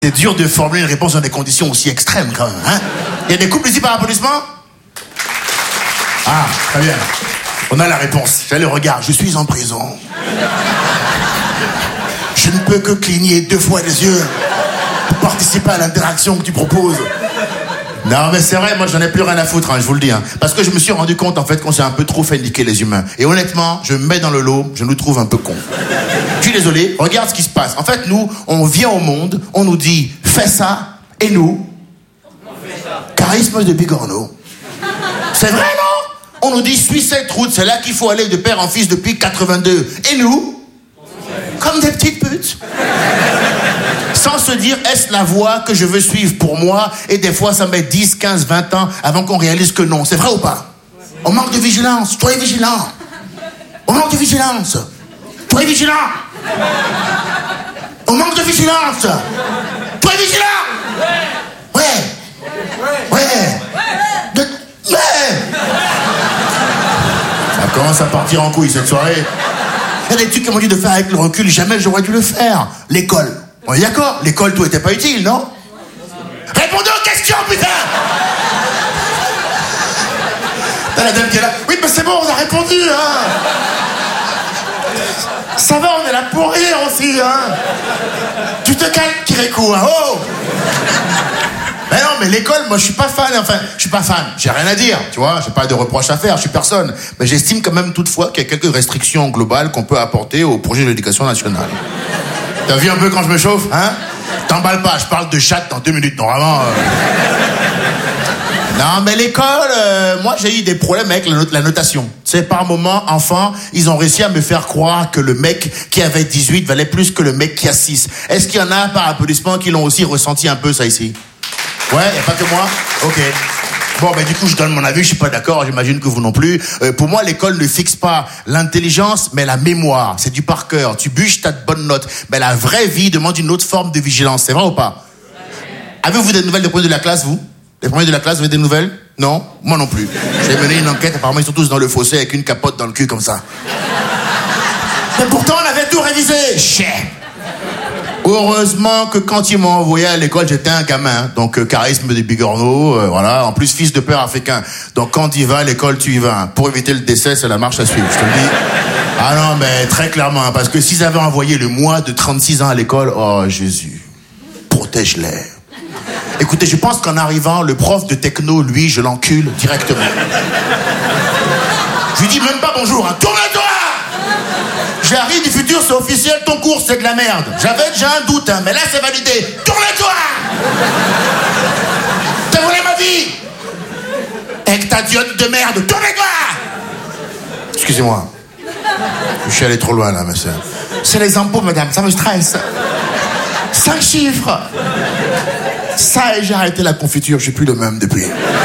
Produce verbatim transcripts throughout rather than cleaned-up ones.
C'est dur de formuler une réponse dans des conditions aussi extrêmes, quand même. Hein? Il y a des couples ici par applaudissement? Ah, très bien. On a la réponse. J'ai le regard. Je suis en prison. Je ne peux que cligner deux fois les yeux pour participer à l'interaction que tu proposes. Non, mais c'est vrai, moi, j'en ai plus rien à foutre, hein, je vous le dis. Hein, parce que je me suis rendu compte, en fait, qu'on s'est un peu trop fait niquer les humains. Et honnêtement, je me mets dans le lot, je nous trouve un peu cons. Je suis désolé, regarde ce qui se passe. En fait, nous, on vient au monde, on nous dit, fais ça, et nous, on fait ça. Charisme de Bigorneau. C'est vrai, non? On nous dit, suis cette route, c'est là qu'il faut aller de père en fils depuis quatre-vingt-deux. Et nous, comme des petites putes. Sans se dire, est-ce la voie que je veux suivre pour moi? Et des fois, ça met dix, quinze, vingt ans avant qu'on réalise que non. C'est vrai ou pas? On manque de vigilance. Soyez vigilant. On manque de vigilance. Soyez vigilant. On manque de vigilance. Soyez vigilant. Ouais. Ouais. De... Ouais. Ça commence à partir en couille cette soirée. Il y a des trucs qu'on m'a dit de faire avec le recul, jamais j'aurais dû le faire. L'école. On est d'accord? L'école, tout était pas utile, non? Répondez aux questions, putain! T'as la dame qui est là. Oui, mais c'est bon, on a répondu, hein! Ça va, on est là pour rire aussi, hein! Tu te calmes, Kirikou, hein? Oh! Mais non, mais l'école, moi, je suis pas fan, enfin, je suis pas fan. J'ai rien à dire, tu vois, j'ai pas de reproches à faire, je suis personne. Mais j'estime quand même toutefois qu'il y a quelques restrictions globales qu'on peut apporter au projet de l'éducation nationale. T'as vu un peu quand je me chauffe, hein? T'emballes pas, je parle de chatte dans deux minutes, non, vraiment. Euh... Non, mais l'école, euh, moi, j'ai eu des problèmes avec la, not- la notation. Tu sais, par moment, enfant, ils ont réussi à me faire croire que le mec qui avait dix-huit valait plus que le mec qui a six. Est-ce qu'il y en a, par applaudissement, qui l'ont aussi ressenti un peu, ça, ici? Ouais, y a pas que moi? Ok. Bon, ben du coup, je donne mon avis, je suis pas d'accord, j'imagine que vous non plus. Euh, pour moi, l'école ne fixe pas l'intelligence, mais la mémoire. C'est du par cœur. Tu bûches, t'as de bonnes notes. Mais la vraie vie demande une autre forme de vigilance. C'est vrai ou pas? Ouais. Avez-vous des nouvelles des premiers de la classe, vous? Les premiers de la classe, vous avez des nouvelles? Non? Moi non plus. J'ai mené une enquête, apparemment, ils sont tous dans le fossé avec une capote dans le cul comme ça. Mais pourtant, on avait tout révisé. Chais. Heureusement que quand ils m'ont envoyé à l'école, j'étais un gamin. Donc, euh, charisme des Bigorneau, euh, voilà. En plus, fils de père africain. Donc, quand tu y vas à l'école, tu y vas. Pour éviter le décès, c'est la marche à suivre, je te le dis. Ah non, mais très clairement, hein, parce que s'ils avaient envoyé le moi de trente-six ans à l'école, oh, Jésus, protège-les. Écoutez, je pense qu'en arrivant, le prof de techno, lui, je l'encule directement. Je lui dis même pas bonjour, hein. Tourne-toi! J'arrive du futur, c'est officiel, ton cours, c'est de la merde. J'avais déjà un doute, hein, mais là, c'est validé. Tourne-toi! T'as volé ma vie! Avec ta diote de merde, tourne-toi! Excusez-moi. Je suis allé trop loin, là, monsieur. C'est les impôts, madame, ça me stresse. Cinq chiffres. Ça, et j'ai arrêté la confiture, je suis plus le même depuis.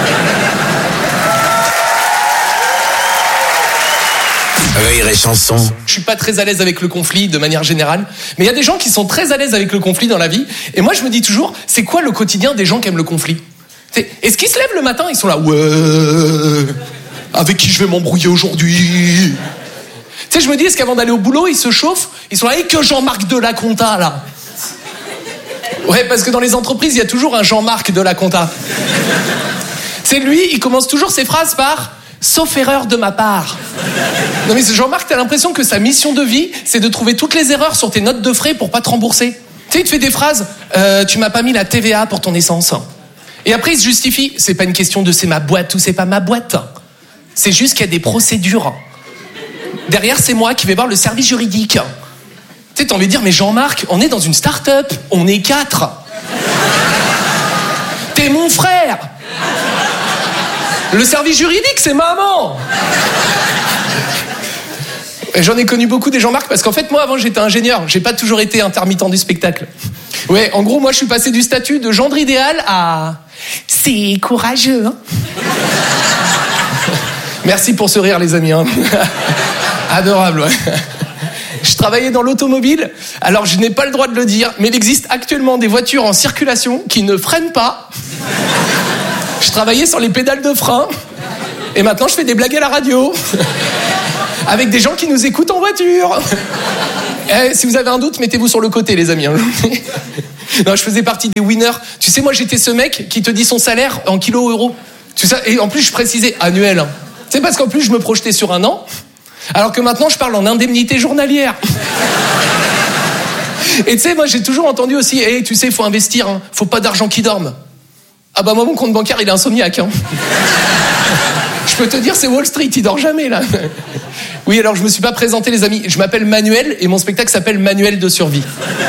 Rire et chanson. Je suis pas très à l'aise avec le conflit de manière générale, mais il y a des gens qui sont très à l'aise avec le conflit dans la vie. Et moi, je me dis toujours, c'est quoi le quotidien des gens qui aiment le conflit? C'est, est-ce qu'ils se lèvent le matin, ils sont là, ouais, avec qui je vais m'embrouiller aujourd'hui? Tu sais, je me dis, est-ce qu'avant d'aller au boulot, ils se chauffent? Ils sont là, et que Jean-Marc de la Conta, là? Ouais, parce que dans les entreprises, il y a toujours un Jean-Marc de la Conta. C'est lui, il commence toujours ses phrases par « sauf erreur de ma part ». Non mais Jean-Marc, t'as l'impression que sa mission de vie, c'est de trouver toutes les erreurs sur tes notes de frais pour pas te rembourser. Tu sais, il te fait des phrases euh, « tu m'as pas mis la T V A pour ton essence ». Et après, il se justifie « c'est pas une question de c'est ma boîte ou c'est pas ma boîte. C'est juste qu'il y a des procédures. Derrière, c'est moi qui vais voir le service juridique. » Tu sais, t'as envie de dire « mais Jean-Marc, on est dans une start-up, on est quatre. T'es mon frère. Le service juridique, c'est maman. » Et j'en ai connu beaucoup des Jean-Marc parce qu'en fait, moi, avant, j'étais ingénieur. J'ai pas toujours été intermittent du spectacle. Ouais, en gros, moi, je suis passé du statut de gendre idéal à... c'est courageux, hein. Merci pour ce rire, les amis, hein. Adorable, ouais. Je travaillais dans l'automobile, alors je n'ai pas le droit de le dire, mais il existe actuellement des voitures en circulation qui ne freinent pas. Je travaillais sur les pédales de frein, et maintenant je fais des blagues à la radio. Avec des gens qui nous écoutent en voiture. Eh, si vous avez un doute, mettez-vous sur le côté, les amis. Non, je faisais partie des winners. Tu sais, moi, j'étais ce mec qui te dit son salaire en kilos euros. Tu sais, et en plus, je précisais annuel. Hein. Tu sais, parce qu'en plus, je me projetais sur un an, alors que maintenant, je parle en indemnité journalière. Et tu sais, moi, j'ai toujours entendu aussi, hey, tu sais, il faut investir, hein. Faut pas d'argent qui dorme. Ah bah, moi, mon compte bancaire, il est insomniaque. Hein. Je peux te dire, c'est Wall Street, il dort jamais, là. Oui, alors, je me suis pas présenté, les amis. Je m'appelle Manuel, et mon spectacle s'appelle Manuel de survie.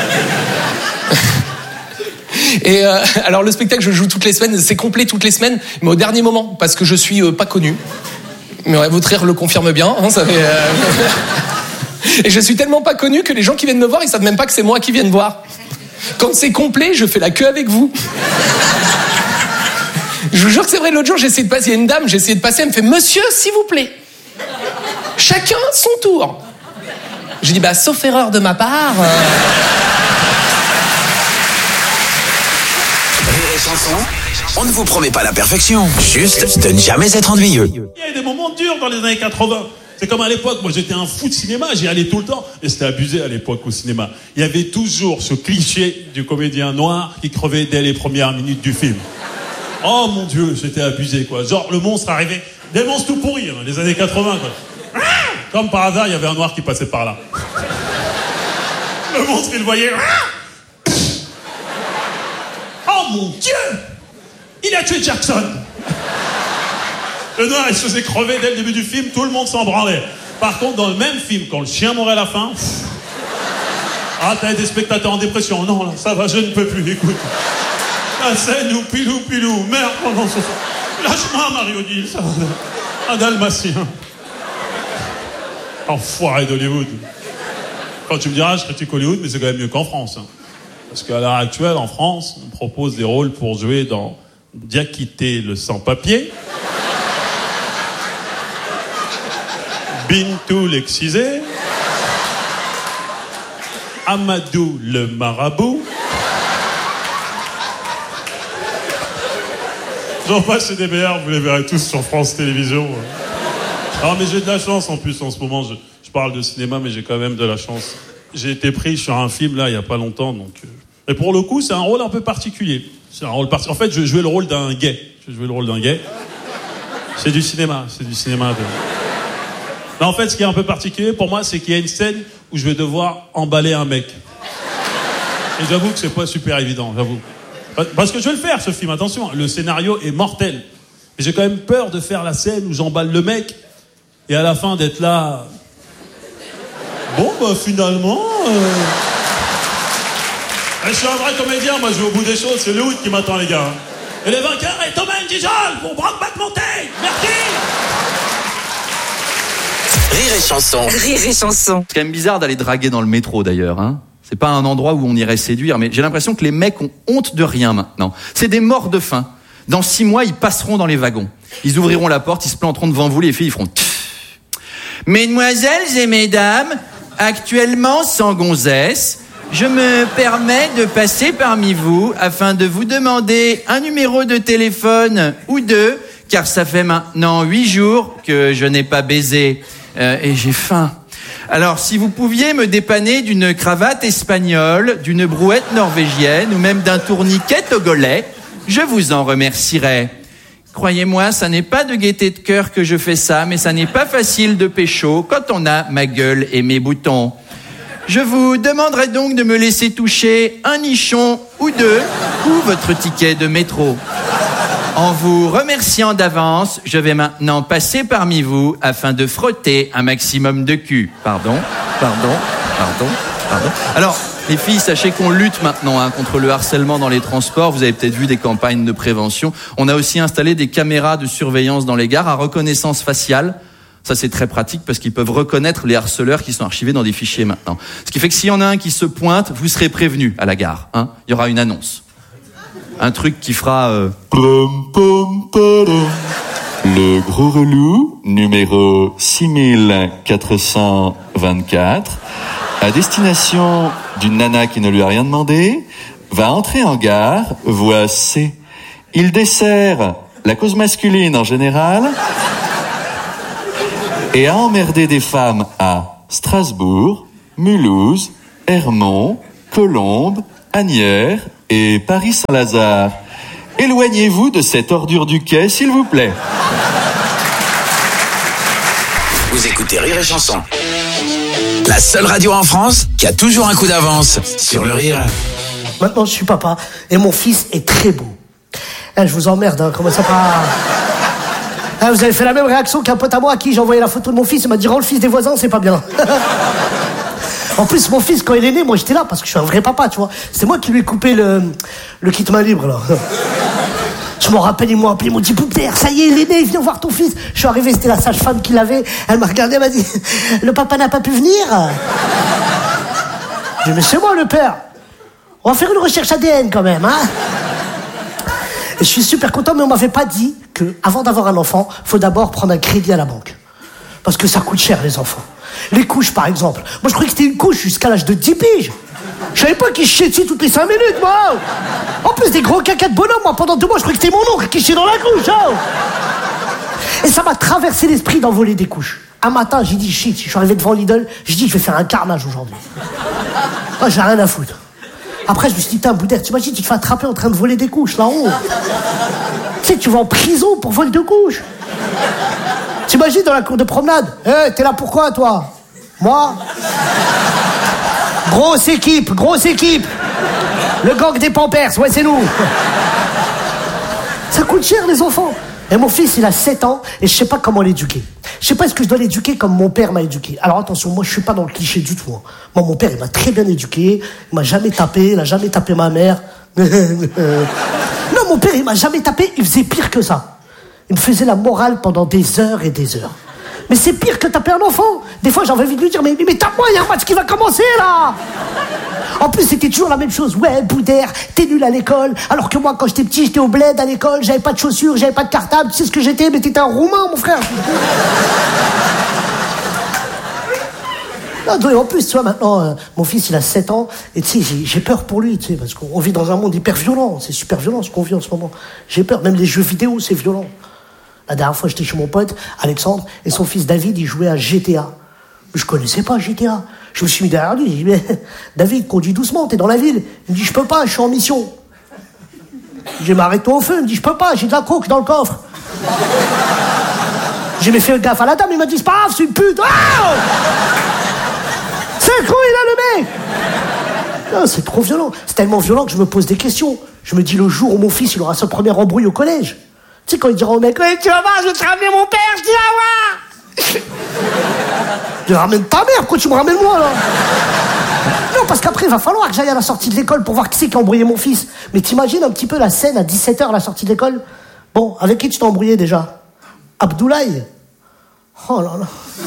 Et euh, alors le spectacle, je joue toutes les semaines, c'est complet toutes les semaines, mais au dernier moment, parce que je suis euh, pas connu. Mais ouais, votre rire le confirme bien, hein, ça fait. Euh... Et je suis tellement pas connu que les gens qui viennent me voir, ils savent même pas que c'est moi qui viennent voir. Quand c'est complet, je fais la queue avec vous. Je vous jure que c'est vrai. L'autre jour, j'ai essayé de passer, il y a une dame, j'ai essayé de passer, elle me fait Monsieur, s'il vous plaît. Chacun son tour. J'ai dit bah sauf erreur de ma part. Euh... On ne vous promet pas la perfection, juste de ne jamais être ennuyeux. Il y a eu des moments durs dans les années quatre-vingts. C'est comme à l'époque, moi j'étais un fou de cinéma, j'y allais tout le temps, et c'était abusé à l'époque au cinéma. Il y avait toujours ce cliché du comédien noir qui crevait dès les premières minutes du film. Oh mon Dieu, j'étais abusé quoi. Genre le monstre arrivait, des monstres tout pourris, hein, les années quatre-vingts quoi. Comme par hasard, il y avait un noir qui passait par là. Le monstre, il le voyait. Oh mon Dieu! Il a tué Jackson! Le noir, il se faisait crever dès le début du film, tout le monde s'en branlait. Par contre, dans le même film, quand le chien mourait à la fin... Pff, ah, t'avais des spectateurs en dépression. Non, là, ça va, je ne peux plus, écoute. La scène où pilou, pilou, merde, pendant ce... Lâche-moi, Mario-Odile, ça va. Un dalmatien. Enfoiré d'Hollywood. Quand tu me diras, je critique Hollywood, mais c'est quand même mieux qu'en France. Hein. Parce qu'à l'heure actuelle, en France, on propose des rôles pour jouer dans Diakité le sans-papier, Bintou l'excisé, Amadou le marabout. J'en passe, c'est des meilleurs, vous les verrez tous sur France Télévisions. Non, mais j'ai de la chance en plus en ce moment. Je, je parle de cinéma, mais j'ai quand même de la chance. J'ai été pris sur un film là il y a pas longtemps, donc. Euh... Et pour le coup, c'est un rôle un peu particulier. C'est un rôle parti... En fait, je vais jouer le rôle d'un gay. Je vais jouer le rôle d'un gay. C'est du cinéma, c'est du cinéma. De... Mais en fait, ce qui est un peu particulier pour moi, c'est qu'il y a une scène où je vais devoir emballer un mec. Et j'avoue que c'est pas super évident, j'avoue. Parce que je vais le faire, ce film. Attention, le scénario est mortel. Mais j'ai quand même peur de faire la scène où j'emballe le mec et à la fin d'être là. Bon, bah finalement. Euh... Je suis un vrai comédien, moi je vais au bout des choses, c'est le Hollywood qui m'attend les gars. Et les vainqueurs, et Thomas N'Dijol pour Brokeback Mountain. Merci. Rire et chanson. Rire et chanson. C'est quand même bizarre d'aller draguer dans le métro d'ailleurs, hein. C'est pas un endroit où on irait séduire, mais j'ai l'impression que les mecs ont honte de rien maintenant. C'est des morts de faim. Dans six mois, ils passeront dans les wagons. Ils ouvriront la porte, ils se planteront devant vous, les filles, ils feront tff. Mesdemoiselles et mesdames, actuellement sans gonzesse, je me permets de passer parmi vous afin de vous demander un numéro de téléphone ou deux, car ça fait maintenant huit jours que je n'ai pas baisé euh, et j'ai faim. Alors, si vous pouviez me dépanner d'une cravate espagnole, d'une brouette norvégienne ou même d'un tourniquet togolais, je vous en remercierais. Croyez-moi, ça n'est pas de gaieté de cœur que je fais ça, mais ça n'est pas facile de pécho quand on a ma gueule et mes boutons. Je vous demanderai donc de me laisser toucher un nichon ou deux ou votre ticket de métro. En vous remerciant d'avance, je vais maintenant passer parmi vous afin de frotter un maximum de cul. Pardon, pardon, pardon, pardon. Alors, les filles, sachez qu'on lutte maintenant hein, contre le harcèlement dans les transports. Vous avez peut-être vu des campagnes de prévention. On a aussi installé des caméras de surveillance dans les gares à reconnaissance faciale. Ça, c'est très pratique parce qu'ils peuvent reconnaître les harceleurs qui sont archivés dans des fichiers maintenant. Ce qui fait que s'il y en a un qui se pointe, vous serez prévenus à la gare. Hein. Il y aura une annonce. Un truc qui fera... Euh... Le gros relou, numéro six mille quatre cent vingt-quatre, à destination d'une nana qui ne lui a rien demandé, va entrer en gare, voie C. Il dessert la cause masculine en général... et a emmerdé des femmes à Strasbourg, Mulhouse, Hermont, Colombes, Asnières et Paris-Saint-Lazare. Éloignez-vous de cette ordure du quai, s'il vous plaît. Vous écoutez Rire et Chanson. La seule radio en France qui a toujours un coup d'avance sur le rire. Maintenant, je suis papa et mon fils est très beau. Eh, je vous emmerde, hein, comment ça pas... Eh, vous avez fait la même réaction qu'un pote à moi à qui j'ai envoyé la photo de mon fils. Il m'a dit, rends le fils des voisins, c'est pas bien. En plus, mon fils, quand il est né, moi j'étais là parce que je suis un vrai papa, tu vois. C'est moi qui lui ai coupé le, le kit main libre, là. Je m'en rappelle, ils m'ont appelé, ils m'ont dit, Boubert, ça y est, il est né, viens voir ton fils. Je suis arrivé, c'était la sage-femme qui l'avait. Elle m'a regardé, elle m'a dit, le papa n'a pas pu venir. J'ai dit, mais c'est moi le père. On va faire une recherche A D N quand même, hein. Et je suis super content, mais on m'avait pas dit que, avant d'avoir un enfant, faut d'abord prendre un crédit à la banque. Parce que ça coûte cher, les enfants. Les couches, par exemple. Moi, je croyais que c'était une couche jusqu'à l'âge de dix piges. Je savais pas qu'il chiait dessus toutes les cinq minutes, moi. En plus, des gros caca de bonhomme, moi, pendant deux mois, je croyais que c'était mon oncle qui chiait dans la couche, hein. Et ça m'a traversé l'esprit d'envoler des couches. Un matin, j'ai dit, shit, je suis arrivé devant Lidl, j'ai dit, je vais faire un carnage aujourd'hui. Moi, j'ai rien à foutre. Après, je me suis dit, t'es un Boudère, t'imagines, tu te fais attraper en train de voler des couches, là-haut. Tu sais, tu vas en prison pour vol de couches. T'imagines dans la cour de promenade, hé, hey, t'es là pourquoi, toi? Moi? Grosse équipe, grosse équipe. Le gang des Pampers, ouais, c'est nous. Ça coûte cher, les enfants. Et mon fils, il a sept ans, et je sais pas comment l'éduquer. Je sais pas est-ce que je dois l'éduquer comme mon père m'a éduqué. Alors attention, moi je suis pas dans le cliché du tout. Hein. Moi, mon père, il m'a très bien éduqué, il m'a jamais tapé, il a jamais tapé ma mère. Non, mon père, il m'a jamais tapé, il faisait pire que ça. Il me faisait la morale pendant des heures et des heures. Mais c'est pire que taper un enfant. Des fois, j'avais envie de lui dire, mais, mais tape-moi, il y a un match qui va commencer, là. En plus, c'était toujours la même chose. Ouais, Boudère, t'es nul à l'école. Alors que moi, quand j'étais petit, j'étais au bled à l'école, j'avais pas de chaussures, j'avais pas de cartable. Tu sais ce que j'étais? Mais t'étais un Roumain, mon frère. Non, en plus, tu vois, maintenant, euh, mon fils, il a sept ans, et tu sais, j'ai, j'ai peur pour lui, tu sais, parce qu'on vit dans un monde hyper violent. C'est super violent, ce qu'on vit en ce moment. J'ai peur. Même les jeux vidéo, c'est violent. La dernière fois, j'étais chez mon pote, Alexandre, et son fils David, il jouait à G T A. Je connaissais pas G T A. Je me suis mis derrière lui, j'ai dit, mais David, conduis doucement, t'es dans la ville. Il me dit, je peux pas, je suis en mission. J'ai dit, arrête-toi au feu. Il me dit, je peux pas, j'ai de la coke dans le coffre. J'ai mis fait gaffe à la dame, il m'a dit, c'est pas grave, c'est une pute. Ah, c'est con, il a le mec. Non, c'est trop violent. C'est tellement violent que je me pose des questions. Je me dis, le jour où mon fils, il aura sa première embrouille au collège, tu sais, quand il dira au mec, ouais, tu vas voir, je vais te ramener mon père, je dis, ah ouais. Je ramène ta mère, pourquoi tu me ramènes moi, là? Non, parce qu'après, il va falloir que j'aille à la sortie de l'école pour voir qui c'est qui a embrouillé mon fils. Mais t'imagines un petit peu la scène à dix-sept heures à la sortie de l'école? Bon, avec qui tu t'es embrouillé déjà? Abdoulaye? Oh là là.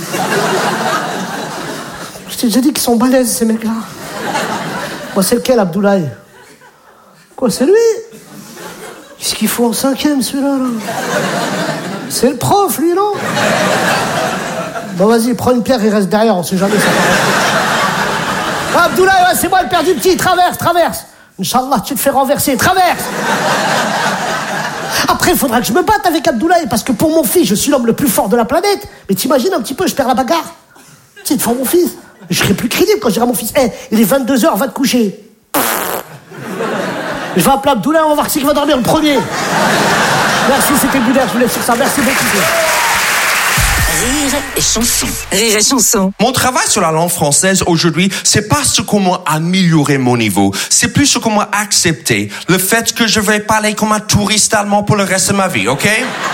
Je t'ai déjà dit qu'ils sont balèzes, ces mecs-là. Moi, c'est lequel, Abdoulaye? Quoi, c'est lui? Qu'est-ce qu'il faut en cinquième, celui-là, là? C'est le prof, lui, non? Bon, vas-y, prends une pierre, il reste derrière, on sait jamais ça. Ah, Abdoulaye, ouais, c'est moi le père du petit, traverse, traverse. Inch'Allah, tu te fais renverser, traverse. Après, il faudra que je me batte avec Abdoulaye, parce que pour mon fils, je suis l'homme le plus fort de la planète. Mais t'imagines un petit peu, je perds la bagarre. Tu sais, devant mon fils. Je serai plus crédible quand je dirai à mon fils, hé, hey, il est vingt-deux heures, va te coucher. Je vais appeler Abdoulaye, on va voir qui va dormir le premier. Merci, c'était Boudère, je vous laisse sur ça. Merci beaucoup. Rire et chanson. Rire et chanson. Mon travail sur la langue française aujourd'hui, c'est pas ce comment améliorer mon niveau. C'est plus ce comment accepter le fait que je vais parler comme un touriste allemand pour le reste de ma vie, ok?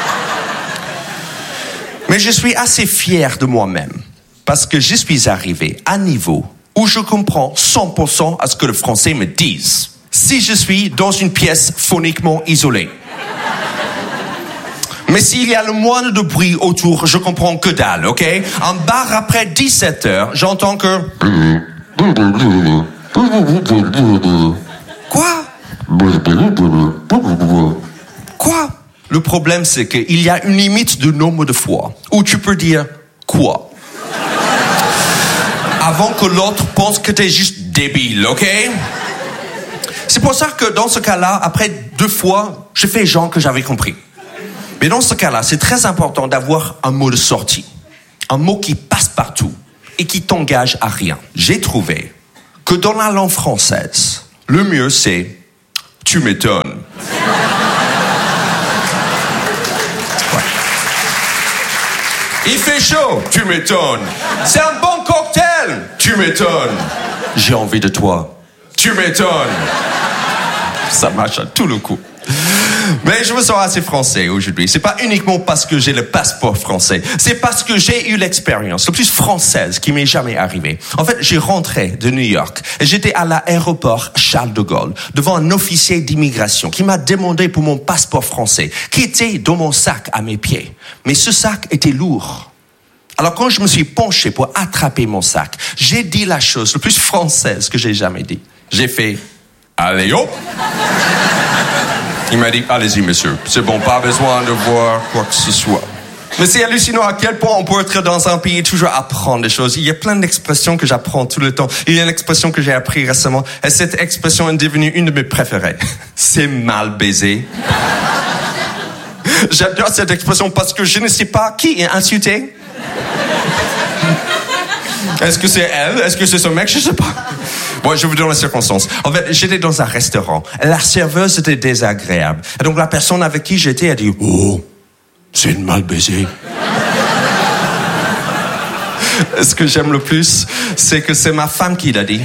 Mais je suis assez fier de moi-même. Parce que je suis arrivé à un niveau où je comprends cent pour cent à ce que le français me dise. Si je suis dans une pièce phoniquement isolée. Mais s'il y a le moindre de bruit autour, je comprends que dalle, ok? En bar après dix-sept heures, j'entends que... Quoi? Quoi? Le problème, c'est qu'il y a une limite de nombre de fois où tu peux dire quoi? Avant que l'autre pense que t'es juste débile, ok? C'est pour ça que dans ce cas-là, après deux fois, je fais genre que j'avais compris. Mais dans ce cas-là, c'est très important d'avoir un mot de sortie. Un mot qui passe partout et qui t'engage à rien. J'ai trouvé que dans la langue française, Le mieux, c'est « tu m'étonnes ». Il fait chaud, tu m'étonnes. C'est un bon cocktail, tu m'étonnes. J'ai envie de toi, tu m'étonnes. Ça marche à tout le coup. Mais je me sens assez français aujourd'hui. C'est pas uniquement parce que j'ai le passeport français. C'est parce que j'ai eu l'expérience la plus française qui m'est jamais arrivée. En fait, j'ai rentré de New York et j'étais à l'aéroport Charles de Gaulle devant un officier d'immigration qui m'a demandé pour mon passeport français qui était dans mon sac à mes pieds. Mais ce sac était lourd. Alors quand je me suis penché pour attraper mon sac, j'ai dit la chose la plus française que j'ai jamais dit. J'ai fait « Allez hop !» Il m'a dit, allez-y, monsieur, c'est bon, pas besoin de voir quoi que ce soit. Mais c'est hallucinant à quel point on peut être dans un pays et toujours apprendre des choses. Il y a plein d'expressions que j'apprends tout le temps. Il y a une expression que j'ai appris récemment, et cette expression est devenue une de mes préférées. C'est mal baisé. J'adore cette expression parce que je ne sais pas qui est insulté. Est-ce que c'est elle? Est-ce que c'est ce mec? Je sais pas. Bon, je vous donne les circonstances. En fait, j'étais dans un restaurant. La serveuse était désagréable. Et donc, la personne avec qui j'étais a dit, oh, c'est une mal baisée. Ce que j'aime le plus, c'est que c'est ma femme qui l'a dit.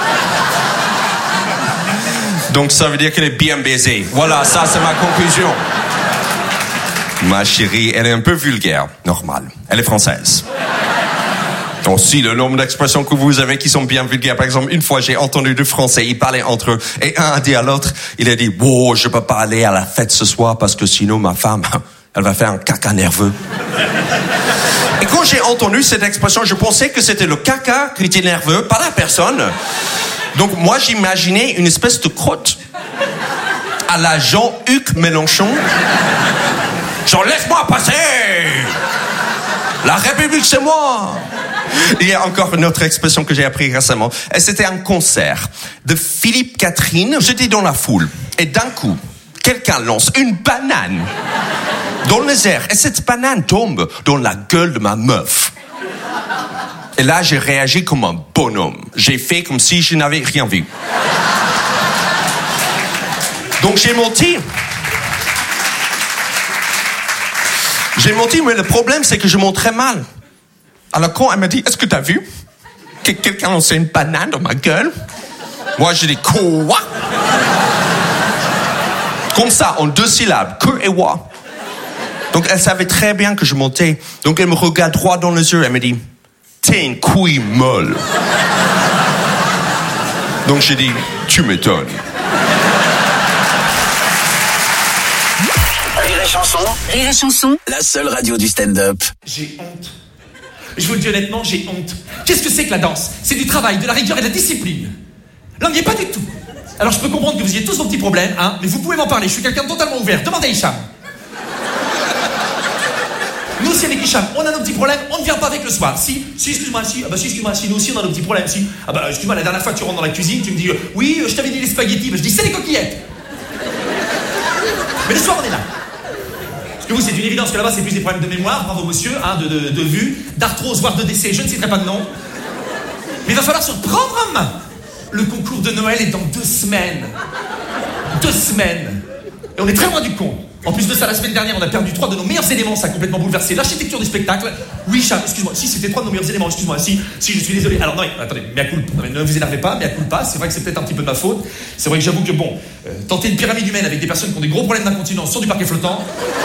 Donc, ça veut dire qu'elle est bien baisée. Voilà, ça, c'est ma conclusion. Ma chérie, elle est un peu vulgaire. Normal. Elle est française. Aussi, le nombre d'expressions que vous avez qui sont bien vulgaires. Par exemple, une fois, j'ai entendu deux Français, ils parlaient entre eux, et un a dit à l'autre, il a dit, oh, je peux pas aller à la fête ce soir parce que sinon ma femme, elle va faire un caca nerveux. Et quand j'ai entendu cette expression, je pensais que c'était le caca qui était nerveux, pas la personne. Donc moi, j'imaginais une espèce de crotte à la Jean-Hugues Mélenchon. Genre, laisse-moi passer! La République, c'est moi! Il y a encore une autre expression que j'ai appris récemment. Et c'était un concert de Philippe Catherine. J'étais dans la foule. Et d'un coup, quelqu'un lance une banane dans les airs. Et cette banane tombe dans la gueule de ma meuf. Et là, j'ai réagi comme un bonhomme. J'ai fait comme si je n'avais rien vu. Donc j'ai menti. J'ai menti, mais le problème, c'est que je monte très mal. Alors quand elle m'a dit, est-ce que t'as vu que quelqu'un lançait une banane dans ma gueule? Moi, j'ai dit, quoi? Comme ça, en deux syllabes, que et wa. Donc elle savait très bien que je montais. Donc elle me regarde droit dans les yeux, elle me dit, t'es une couille molle. Donc j'ai dit, tu m'étonnes. Rire et chanson. Rire et chanson. La seule radio du stand-up. J'ai honte. Je vous le dis honnêtement, j'ai honte. Qu'est-ce que c'est que la danse? C'est du travail, de la rigueur et de la discipline. Là, on n'y est pas du tout. Alors, je peux comprendre que vous ayez tous vos petits problèmes, hein, mais vous pouvez m'en parler. Je suis quelqu'un de totalement ouvert. Demandez à Hicham. Nous aussi, avec Hicham, on a nos petits problèmes, on ne vient pas avec le soir. Si, si, excuse-moi, si, ah bah si, excuse-moi, si, nous aussi, on a nos petits problèmes, si. Ah bah, excuse-moi, la dernière fois que tu rentres dans la cuisine, tu me dis, euh, oui, euh, je t'avais dit les spaghettis. Bah, je dis, c'est les coquillettes. Mais le soir, on est là. Parce que vous, c'est une évidence que là-bas, c'est plus des problèmes de mémoire, bravo monsieur, hein, de, de, de vue, d'arthrose, voire de décès, je ne citerai pas de nom. Mais il va falloir se prendre en main. Le concours de Noël est dans deux semaines. Deux semaines. Et on est très loin du compte. En plus de ça, la semaine dernière, on a perdu trois de nos meilleurs éléments, ça a complètement bouleversé l'architecture du spectacle. Oui, Cham, excuse-moi, si c'était trois de nos meilleurs éléments, excuse-moi, si, si, je suis désolé. Alors non, attendez, mea culpa, non, mais ne vous énervez pas, mea culpa, c'est vrai que c'est peut-être un petit peu de ma faute. C'est vrai que j'avoue que bon, euh, tenter une pyramide humaine avec des personnes qui ont des gros problèmes d'incontinence sur du parquet flottant.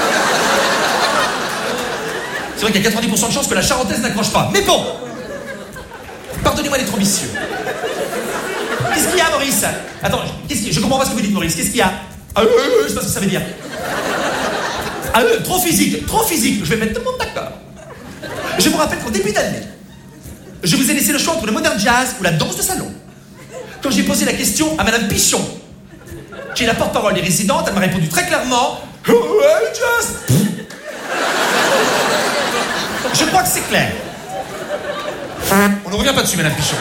C'est vrai qu'il y a quatre-vingt-dix pour cent de chances que la charentaise n'accroche pas. Mais bon, pardonnez-moi d'être ambitieux. Qu'est-ce qu'il y a, Maurice? Attends, qu'est-ce qu'il y a? Je comprends pas ce que vous dites, Maurice. Qu'est-ce qu'il y a? Ah, euh, euh, je sais pas ce que ça veut dire. Ah, euh, trop physique, trop physique. Je vais mettre tout le monde d'accord. Je vous rappelle qu'au début d'année, je vous ai laissé le choix entre le modern jazz ou la danse de salon. Quand j'ai posé la question à Madame Pichon, qui est la porte-parole des résidentes, elle m'a répondu très clairement, oh, ouais, jazz. Je crois que c'est clair. On ne revient pas dessus, Madame Pichon.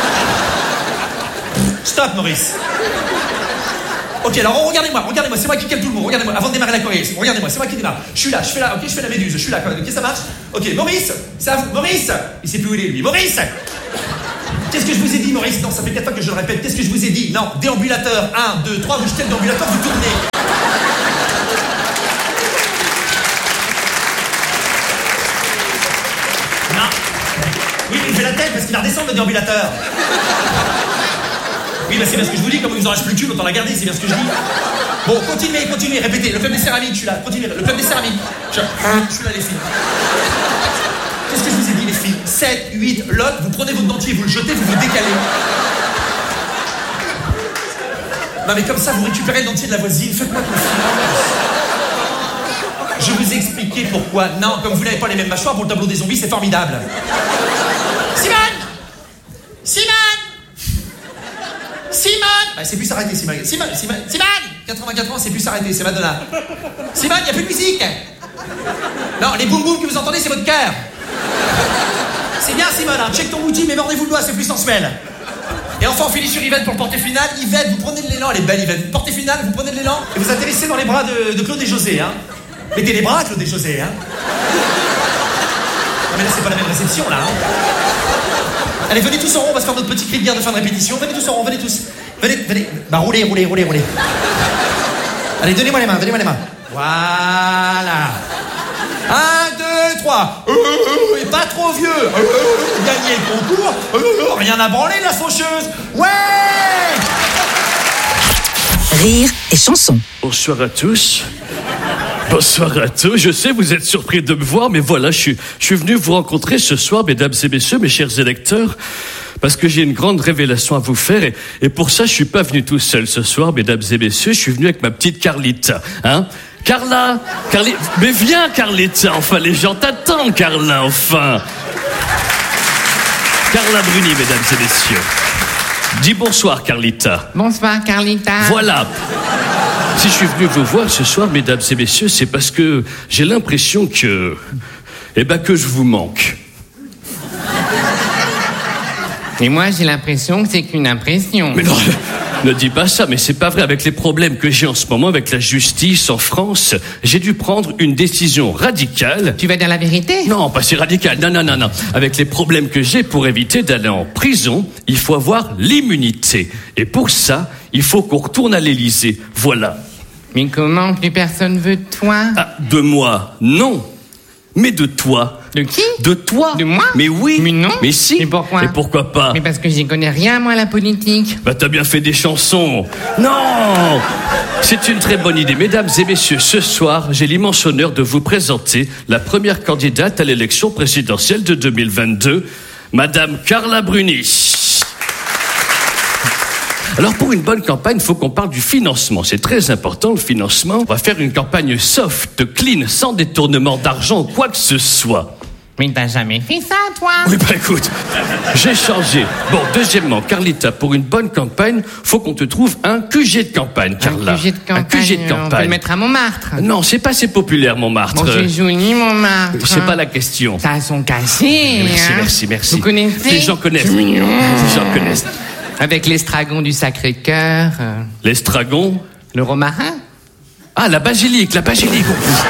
Stop, Maurice. Ok, alors regardez-moi, regardez-moi, c'est moi qui calme tout le monde. Regardez-moi, avant de démarrer la choré, regardez-moi, c'est moi qui démarre. Je suis là, je fais là, ok, je fais la méduse, je suis là. Ok, ça marche? Ok, Maurice, c'est à vous. Maurice, il sait plus où il est, lui. Maurice, ok, Qu'est-ce que je vous ai dit, Maurice? Non, ça fait quatre fois que je le répète. Qu'est-ce que je vous ai dit? Non, déambulateur. un, deux, trois, vous jetez le déambulateur, vous tournez. Non. Oui, mais il fait la tête parce qu'il va redescendre le déambulateur. Oui, bah c'est bien ce que je vous dis. Comme il vous en reste plus qu'une, autant la garder, c'est bien ce que je dis. Bon, continuez, continuez, répétez. Le club des céramiques, je suis là. Continuez, le club des céramiques. Je, je suis là, les filles. Qu'est-ce que je vous ai dit, les filles? sept, huit, lot, vous prenez votre dentier, vous le jetez, vous vous décalez. Non, mais comme ça, vous récupérez le dentier de la voisine. Faites-moi confiance. Je vous ai expliqué pourquoi. Non, comme vous n'avez pas les mêmes mâchoires, pour le tableau des zombies, c'est formidable. Simone Simone Simone ah, c'est plus s'arrêter, Simone. Simone, Simone, Simone quatre-vingt-quatre ans, c'est plus s'arrêter, c'est Madonna. Simone, il n'y a plus de musique. Non, les boum boum que vous entendez, c'est votre cœur. C'est bien, Simone, hein. Check ton outil, mais mordez-vous le doigt, c'est plus sensuel. Et enfin, on finit sur Yvette pour le portée finale. Yvette, vous prenez de l'élan, elle est belle, Yvette. Portée finale, vous prenez de l'élan et vous atterrissez dans les bras de, de Claude et José, hein. Mettez les bras, Claude et José, hein. Non, mais là, c'est pas la même réception, là, hein. Allez, venez tous en rond, on va se faire notre petit cri de guerre de fin de répétition. Venez tous en rond, venez tous. Venez, venez. Bah, roulez, roulez, roulez, roulez. Allez, donnez-moi les mains, donnez-moi les mains. Voilà. Un, deux, trois. Euh, euh, et pas trop vieux. Euh, euh, gagnez le concours. Euh, euh, rien à branler, la faucheuse. Ouais. Rire et chanson. Bonsoir à tous. Bonsoir à tous. Je sais, vous êtes surpris de me voir, mais voilà, je suis, je suis venu vous rencontrer ce soir, mesdames et messieurs, mes chers électeurs, parce que j'ai une grande révélation à vous faire, et, et pour ça, je suis pas venu tout seul ce soir, mesdames et messieurs, je suis venu avec ma petite Carlita, hein. Carla, Carli... mais viens, Carlita, enfin, les gens t'attendent, Carla, enfin. Carla Bruni, mesdames et messieurs. Dis bonsoir, Carlita. Bonsoir, Carlita. Voilà. Si je suis venu vous voir ce soir, mesdames et messieurs, c'est parce que j'ai l'impression que... Eh ben, que je vous manque. Et moi, j'ai l'impression que c'est qu'une impression. Mais non, ne dis pas ça, mais c'est pas vrai. Avec les problèmes que j'ai en ce moment avec la justice en France, j'ai dû prendre une décision radicale. Tu vas dire la vérité? Non, pas si radical. Non, non, non, non. Avec les problèmes que j'ai, pour éviter d'aller en prison, il faut avoir l'immunité. Et pour ça, il faut qu'on retourne à l'Élysée. Voilà. Mais comment? Plus personne veut de toi? Ah, de moi, non. Mais de toi. De qui? De toi. De moi? Mais oui. Mais non. Mais si. Mais pourquoi? Mais pourquoi pas? Mais parce que j'y connais rien, moi, la politique. Bah, t'as bien fait des chansons. Non! C'est une très bonne idée. Mesdames et messieurs, ce soir, j'ai l'immense honneur de vous présenter la première candidate à l'élection présidentielle de deux mille vingt-deux, Madame Carla Bruni. Alors, pour une bonne campagne, il faut qu'on parle du financement. C'est très important, le financement. On va faire une campagne soft, clean, sans détournement d'argent ou quoi que ce soit. Mais t'as jamais fait ça, toi? Oui, bah écoute, j'ai changé. Bon, deuxièmement, Carlita, pour une bonne campagne, faut qu'on te trouve un Q G de campagne, Carla. Un Q G de campagne. Un Q G de campagne. On peut le mettre à Montmartre. Non, c'est pas assez populaire, Montmartre. Bon, c'est joli, Montmartre. C'est pas la question. Ça a son cachet. Merci, hein. merci, merci. Vous connaissez? Les gens connaissent. Les gens connaissent. Avec l'estragon du Sacré-Cœur. Euh... L'estragon? Le romarin? Ah, la basilique, la basilique.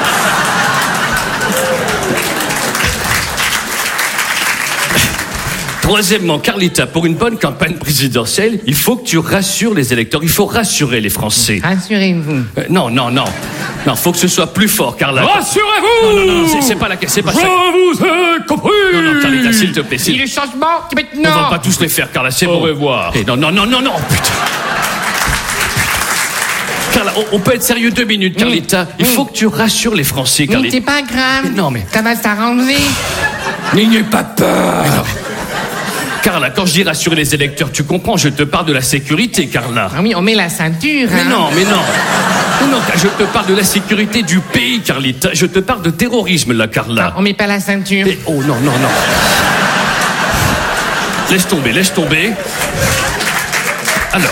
Troisièmement, Carlita, pour une bonne campagne présidentielle, il faut que tu rassures les électeurs. Il faut rassurer les Français. Rassurez-vous. Euh, non, non, non. Non, faut que ce soit plus fort, Carla. Rassurez-vous! Non, non, non, c'est, c'est pas la question. Je vous ai compris! Non, non, Carlita, s'il te plaît. S'il... Et le changement, non. On va pas tous les faire, Carla, c'est Au bon. revoir. Et non, non, non, non, non, putain. Carla, on, on peut être sérieux deux minutes, Carlita. Mmh. Il faut que tu rassures les Français, Carlita. Mais c'est pas grave. Mais non, mais... Ça va s'arranger. N'ayez pas peur. Mais non, mais... Carla, quand je dis rassurer les électeurs, tu comprends, je te parle de la sécurité, Carla. Ah oui, on met la ceinture. Mais hein. non, mais non. Non, non, je te parle de la sécurité du pays, Carlita. Je te parle de terrorisme, là, Carla. Ah, on met pas la ceinture. Et... Oh, non, non, non. Laisse tomber, laisse tomber. Alors.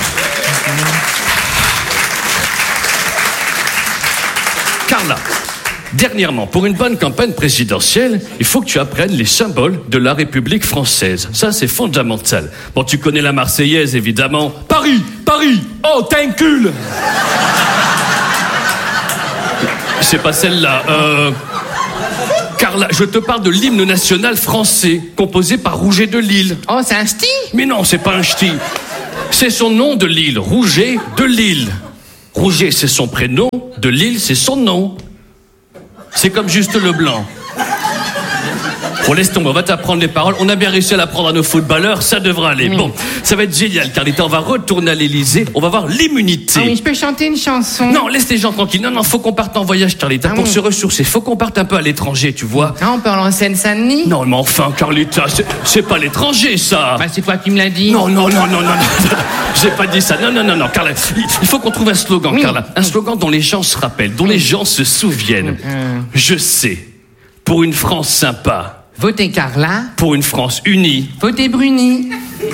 Carla. Dernièrement, pour une bonne campagne présidentielle, il faut que tu apprennes les symboles de la République française. Ça, c'est fondamental. Bon, tu connais la Marseillaise, évidemment. Paris, Paris, oh, t'incule. C'est pas celle-là. Euh, Carla, je te parle de l'hymne national français, composé par Rouget de Lille. Oh, c'est un ch'ti? Mais non, c'est pas un ch'ti. C'est son nom de Lille, Rouget de Lille. Rouget, c'est son prénom, de Lille, c'est son nom. C'est comme Juste Leblanc. Bon, laisse tomber, on va t'apprendre les paroles. On a bien réussi à l'apprendre à nos footballeurs, ça devra aller. Oui. Bon, ça va être génial, Carlita. On va retourner à l'Élysée, on va voir l'immunité. Ah oui, je peux chanter une chanson? Non, laisse les gens tranquilles. Non, non, faut qu'on parte en voyage, Carlita, Ah pour bon se ressourcer. Faut qu'on parte un peu à l'étranger, tu vois. Ah, on peut aller en Seine-Saint-Denis? Non, mais enfin, Carlita, c'est, c'est pas l'étranger, ça. Bah, c'est toi qui me l'as dit. Non, non, non, non, non, non. J'ai pas dit ça. Non, non, non, non, Carla. Il faut qu'on trouve un slogan, Oui. Carla. Un slogan dont les gens se rappellent, dont les gens se souviennent. Euh. Je sais. Pour une France sympa. Votez Carla. Pour une France unie. Votez Bruni.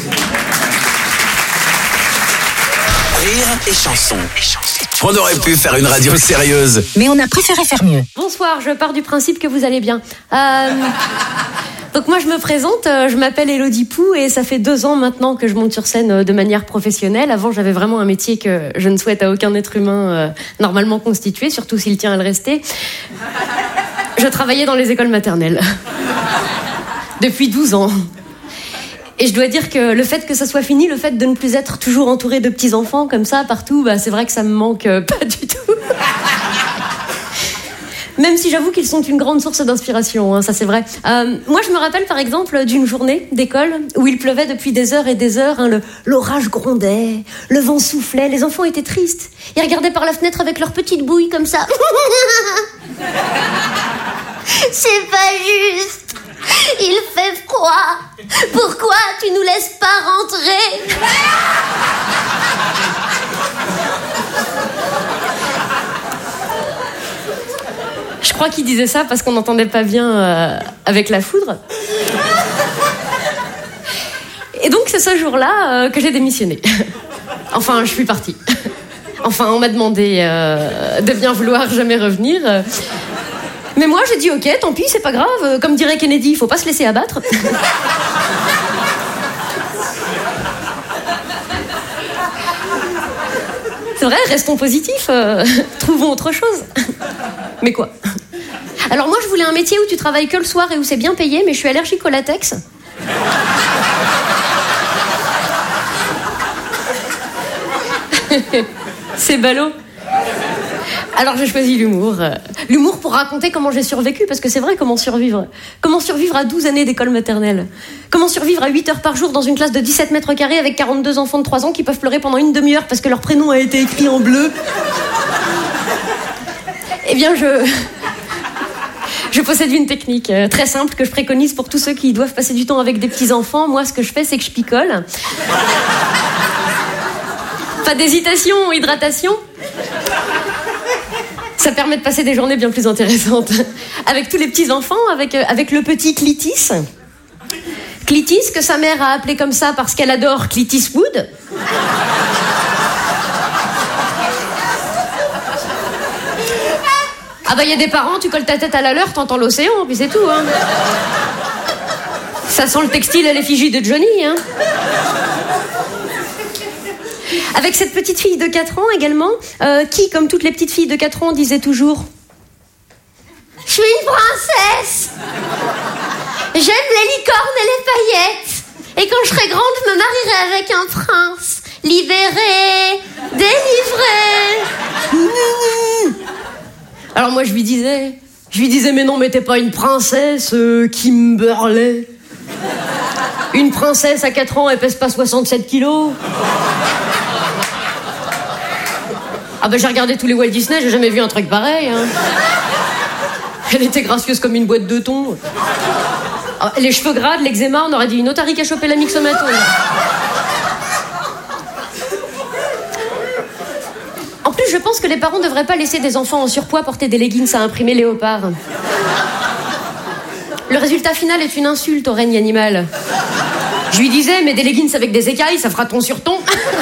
Rire et chanson. On aurait pu faire une radio sérieuse. Mais on a préféré faire mieux. Bonsoir, je pars du principe que vous allez bien. Euh, donc moi je me présente, euh, je m'appelle Élodie Pou et ça fait deux ans maintenant que je monte sur scène euh, de manière professionnelle. Avant j'avais vraiment un métier que je ne souhaite à aucun être humain euh, normalement constitué, surtout s'il tient à le rester. Je travaillais dans les écoles maternelles. Depuis douze ans. Et je dois dire que le fait que ça soit fini, le fait de ne plus être toujours entouré de petits-enfants comme ça partout, bah, c'est vrai que ça me manque euh, pas du tout. Même si j'avoue qu'ils sont une grande source d'inspiration, hein, ça c'est vrai. Euh, moi je me rappelle par exemple d'une journée d'école où il pleuvait depuis des heures et des heures, hein, le, l'orage grondait, le vent soufflait, les enfants étaient tristes. Ils regardaient par la fenêtre avec leurs petites bouilles comme ça. C'est pas juste. Il fait froid. Pourquoi tu nous laisses pas rentrer? Je crois qu'il disait ça parce qu'on n'entendait pas bien euh, avec la foudre. Et donc c'est ce jour-là euh, que j'ai démissionné. Enfin, je suis partie. Enfin, on m'a demandé euh, de bien vouloir jamais revenir. Mais moi, j'ai dit ok, tant pis, c'est pas grave. Comme dirait Kennedy, il faut pas se laisser abattre. C'est vrai, restons positifs. Euh, trouvons autre chose. Mais quoi? Alors moi, je voulais un métier où tu travailles que le soir et où c'est bien payé, mais je suis allergique au latex. C'est ballot. Alors j'ai choisi l'humour. L'humour pour raconter comment j'ai survécu, parce que c'est vrai, comment survivre. Comment survivre à douze années d'école maternelle. Comment survivre à huit heures par jour dans une classe de dix-sept mètres carrés avec quarante-deux enfants de trois ans qui peuvent pleurer pendant une demi-heure parce que leur prénom a été écrit en bleu. Eh bien, je... Je possède une technique euh, très simple que je préconise pour tous ceux qui doivent passer du temps avec des petits-enfants. Moi, ce que je fais, c'est que je picole. Pas d'hésitation, hydratation. Ça permet de passer des journées bien plus intéressantes. Avec tous les petits-enfants, avec, euh, avec le petit Clitis. Clitis, que sa mère a appelé comme ça parce qu'elle adore Clitis Wood. Ah bah il y a des parents, tu colles ta tête à la leur, t'entends l'océan, puis c'est tout, hein. Ça sent le textile à l'effigie de Johnny, hein. Avec cette petite fille de quatre ans également, euh, qui, comme toutes les petites filles de quatre ans, disait toujours « Je suis une princesse. J'aime les licornes et les paillettes. Et quand je serai grande, je me marierai avec un prince. Libéré, délivré. » Alors moi je lui disais, je lui disais mais non mais t'es pas une princesse, euh, Kimberley. Une princesse à quatre ans, elle pèse pas soixante-sept kilos. Ah bah j'ai regardé tous les Walt Disney, j'ai jamais vu un truc pareil. Hein. Elle était gracieuse comme une boîte de thon. Ah, les cheveux gras, de l'eczéma, on aurait dit une otarie qui a chopé la myxomatose. En plus, je pense que les parents devraient pas laisser des enfants en surpoids porter des leggings à imprimer léopard. Le résultat final est une insulte au règne animal. Je lui disais, mais des leggings avec des écailles, ça fera ton sur ton.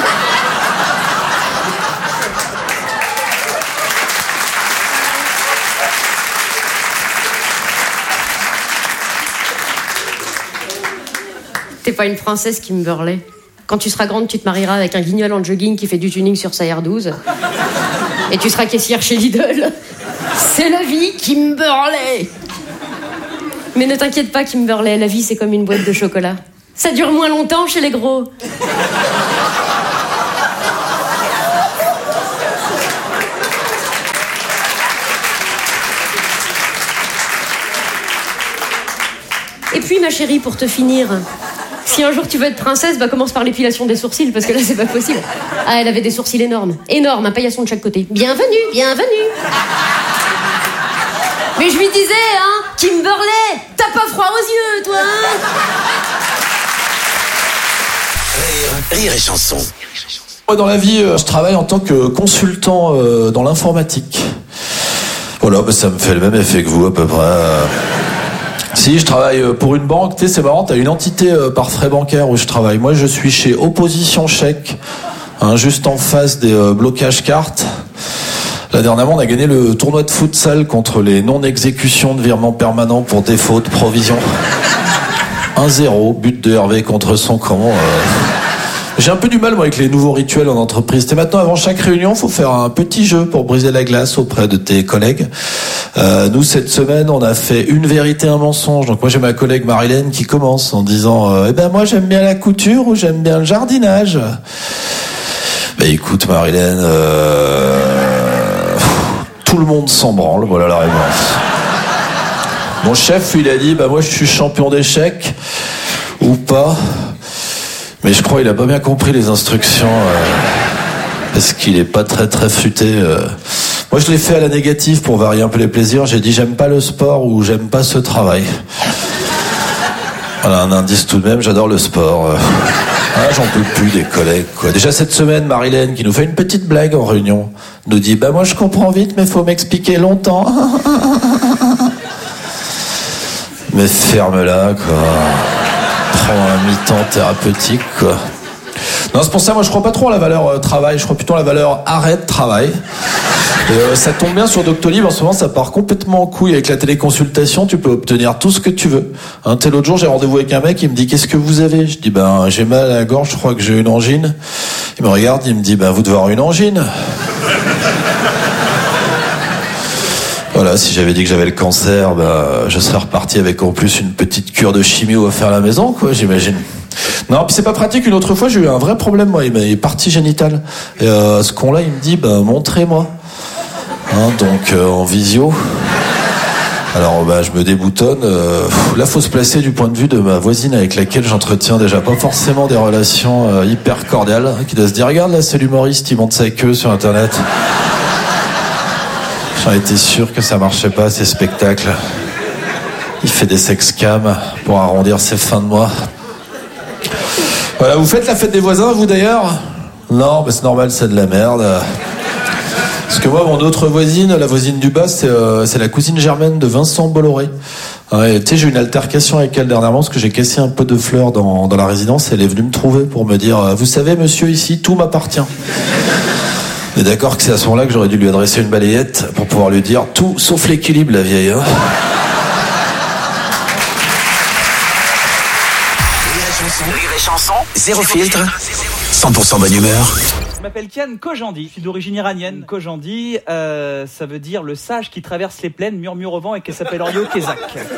T'es pas une princesse, Kimberley. Quand tu seras grande, tu te marieras avec un guignol en jogging qui fait du tuning sur sa R douze. Et tu seras caissière chez Lidl. C'est la vie, Kimberley. Mais ne t'inquiète pas, Kimberley, la vie c'est comme une boîte de chocolat. Ça dure moins longtemps chez les gros. Et puis ma chérie, pour te finir, si un jour tu veux être princesse, bah commence par l'épilation des sourcils, parce que là c'est pas possible. Ah, elle avait des sourcils énormes, énormes, un paillasson de chaque côté. Bienvenue, bienvenue. Mais je lui disais, hein, Kimberley, t'as pas froid aux yeux, toi, hein? Rire, rire et chanson. Moi, dans la vie, je travaille en tant que consultant euh, dans l'informatique. Voilà, bah, ça me fait le même effet que vous, à peu près. Si, je travaille pour une banque. Tu sais, c'est marrant, t'as une entité euh, par frais bancaires où je travaille. Moi, je suis chez Opposition Chèque, hein, juste en face des euh, blocages cartes. Là, dernièrement, on a gagné le tournoi de futsal contre les non-exécutions de virements permanents pour défaut de provision. un zéro, but de Hervé contre son camp. Euh... J'ai un peu du mal, moi, avec les nouveaux rituels en entreprise. Et maintenant, avant chaque réunion, faut faire un petit jeu pour briser la glace auprès de tes collègues. Euh, nous, cette semaine, on a fait une vérité, un mensonge. Donc moi, j'ai ma collègue Marilène qui commence en disant euh, « Eh ben moi, j'aime bien la couture ou j'aime bien le jardinage. » Ben écoute, Marilène... Euh... Tout le monde s'en branle, voilà la réponse. Mon chef, il a dit, bah moi je suis champion d'échecs, ou pas. Mais je crois qu'il a pas bien compris les instructions, euh, parce qu'il est pas très très futé. Euh. Moi je l'ai fait à la négative pour varier un peu les plaisirs. J'ai dit, j'aime pas le sport ou j'aime pas ce travail. Voilà, un indice tout de même, j'adore le sport. Ah, j'en peux plus des collègues, quoi. Déjà cette semaine, Marilène, qui nous fait une petite blague en réunion, nous dit, bah moi je comprends vite, mais faut m'expliquer longtemps. Mais ferme-la, quoi. Prends un mi-temps thérapeutique, quoi. Non, c'est pour ça, moi je crois pas trop à la valeur euh, travail, je crois plutôt à la valeur arrêt de travail. Et, euh, ça tombe bien sur Doctolib, en ce moment ça part complètement en couille avec la téléconsultation, tu peux obtenir tout ce que tu veux. Un tel autre jour j'ai rendez-vous avec un mec, il me dit qu'est-ce que vous avez? Je dis ben j'ai mal à la gorge, je crois que j'ai une angine. Il me regarde, il me dit ben vous devez avoir une angine. Voilà, si j'avais dit que j'avais le cancer, ben je serais reparti avec en plus une petite cure de chimio à faire à la maison, quoi, j'imagine. Non, puis c'est pas pratique. Une autre fois, j'ai eu un vrai problème, moi. Il m'a est partie génitale. Et euh, ce con-là, il me dit, bah, montrez-moi. Hein, donc, euh, en visio. Alors, bah, je me déboutonne. Euh, là, faut se placer du point de vue de ma voisine avec laquelle j'entretiens déjà pas forcément des relations euh, hyper cordiales. Hein, qui doit se dire, regarde, là, c'est l'humoriste, il monte sa queue sur Internet. J'en étais sûr que ça marchait pas, ces spectacles. Il fait des sexcams pour arrondir ses fins de mois. Voilà, vous faites la fête des voisins, vous d'ailleurs? Non, mais c'est normal, c'est de la merde. Parce que moi, mon autre voisine, la voisine du bas, c'est, euh, c'est la cousine germaine de Vincent Bolloré. Ouais, tu sais, j'ai eu une altercation avec elle dernièrement parce que j'ai cassé un pot de fleurs dans, dans la résidence. Elle est venue me trouver pour me dire « Vous savez, monsieur, ici, tout m'appartient. » On est d'accord que c'est à ce moment-là que j'aurais dû lui adresser une balayette pour pouvoir lui dire « Tout sauf l'équilibre, la vieille. Hein. » Rire et chanson, zéro filtre, cent pour cent bonne humeur. Je m'appelle Kian Kojandi, je suis d'origine iranienne. Kojandi, euh, ça veut dire le sage qui traverse les plaines, murmure au vent et qui s'appelle Orio Kezak.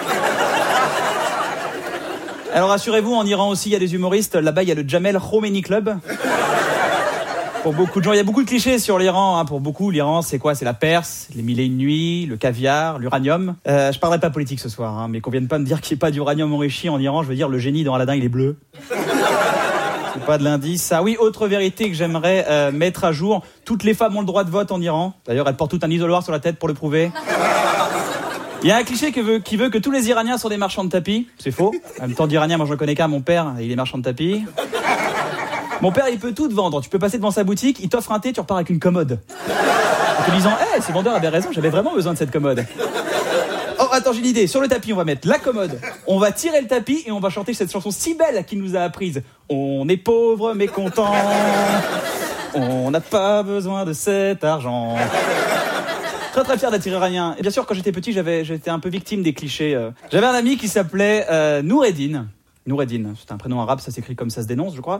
Alors rassurez-vous, en Iran aussi il y a des humoristes, là-bas il y a le Jamel Khomeini Club. Pour beaucoup de gens, il y a beaucoup de clichés sur l'Iran. Hein. Pour beaucoup, l'Iran, c'est quoi? C'est la Perse, les mille et une nuits, le caviar, l'uranium. Euh, je parlerai pas politique ce soir, hein, mais qu'on vienne pas me dire qu'il n'y a pas d'uranium enrichi en Iran. Je veux dire, le génie dans Aladdin, il est bleu. C'est pas de l'indice. Ah oui, autre vérité que j'aimerais euh, mettre à jour. Toutes les femmes ont le droit de vote en Iran. D'ailleurs, elles portent tout un isoloir sur la tête pour le prouver. Il y a un cliché qui veut, qui veut que tous les Iraniens sont des marchands de tapis. C'est faux. En même temps d'Iraniens, moi je connais qu'un, mon père, il est marchand de tapis. Mon père, il peut tout te vendre. Tu peux passer devant sa boutique, il t'offre un thé, tu repars avec une commode. En te disant, hé, hey, ce vendeur avait raison, j'avais vraiment besoin de cette commode. Oh, attends, j'ai une idée. Sur le tapis, on va mettre la commode. On va tirer le tapis et on va chanter cette chanson si belle qu'il nous a apprise. On est pauvre mais content. On n'a pas besoin de cet argent. Très très fier d'être iranien. Et bien sûr, quand j'étais petit, j'avais, j'étais un peu victime des clichés. J'avais un ami qui s'appelait euh, Noureddin. Noureddin, c'est un prénom arabe, ça s'écrit comme ça se dénonce, je crois.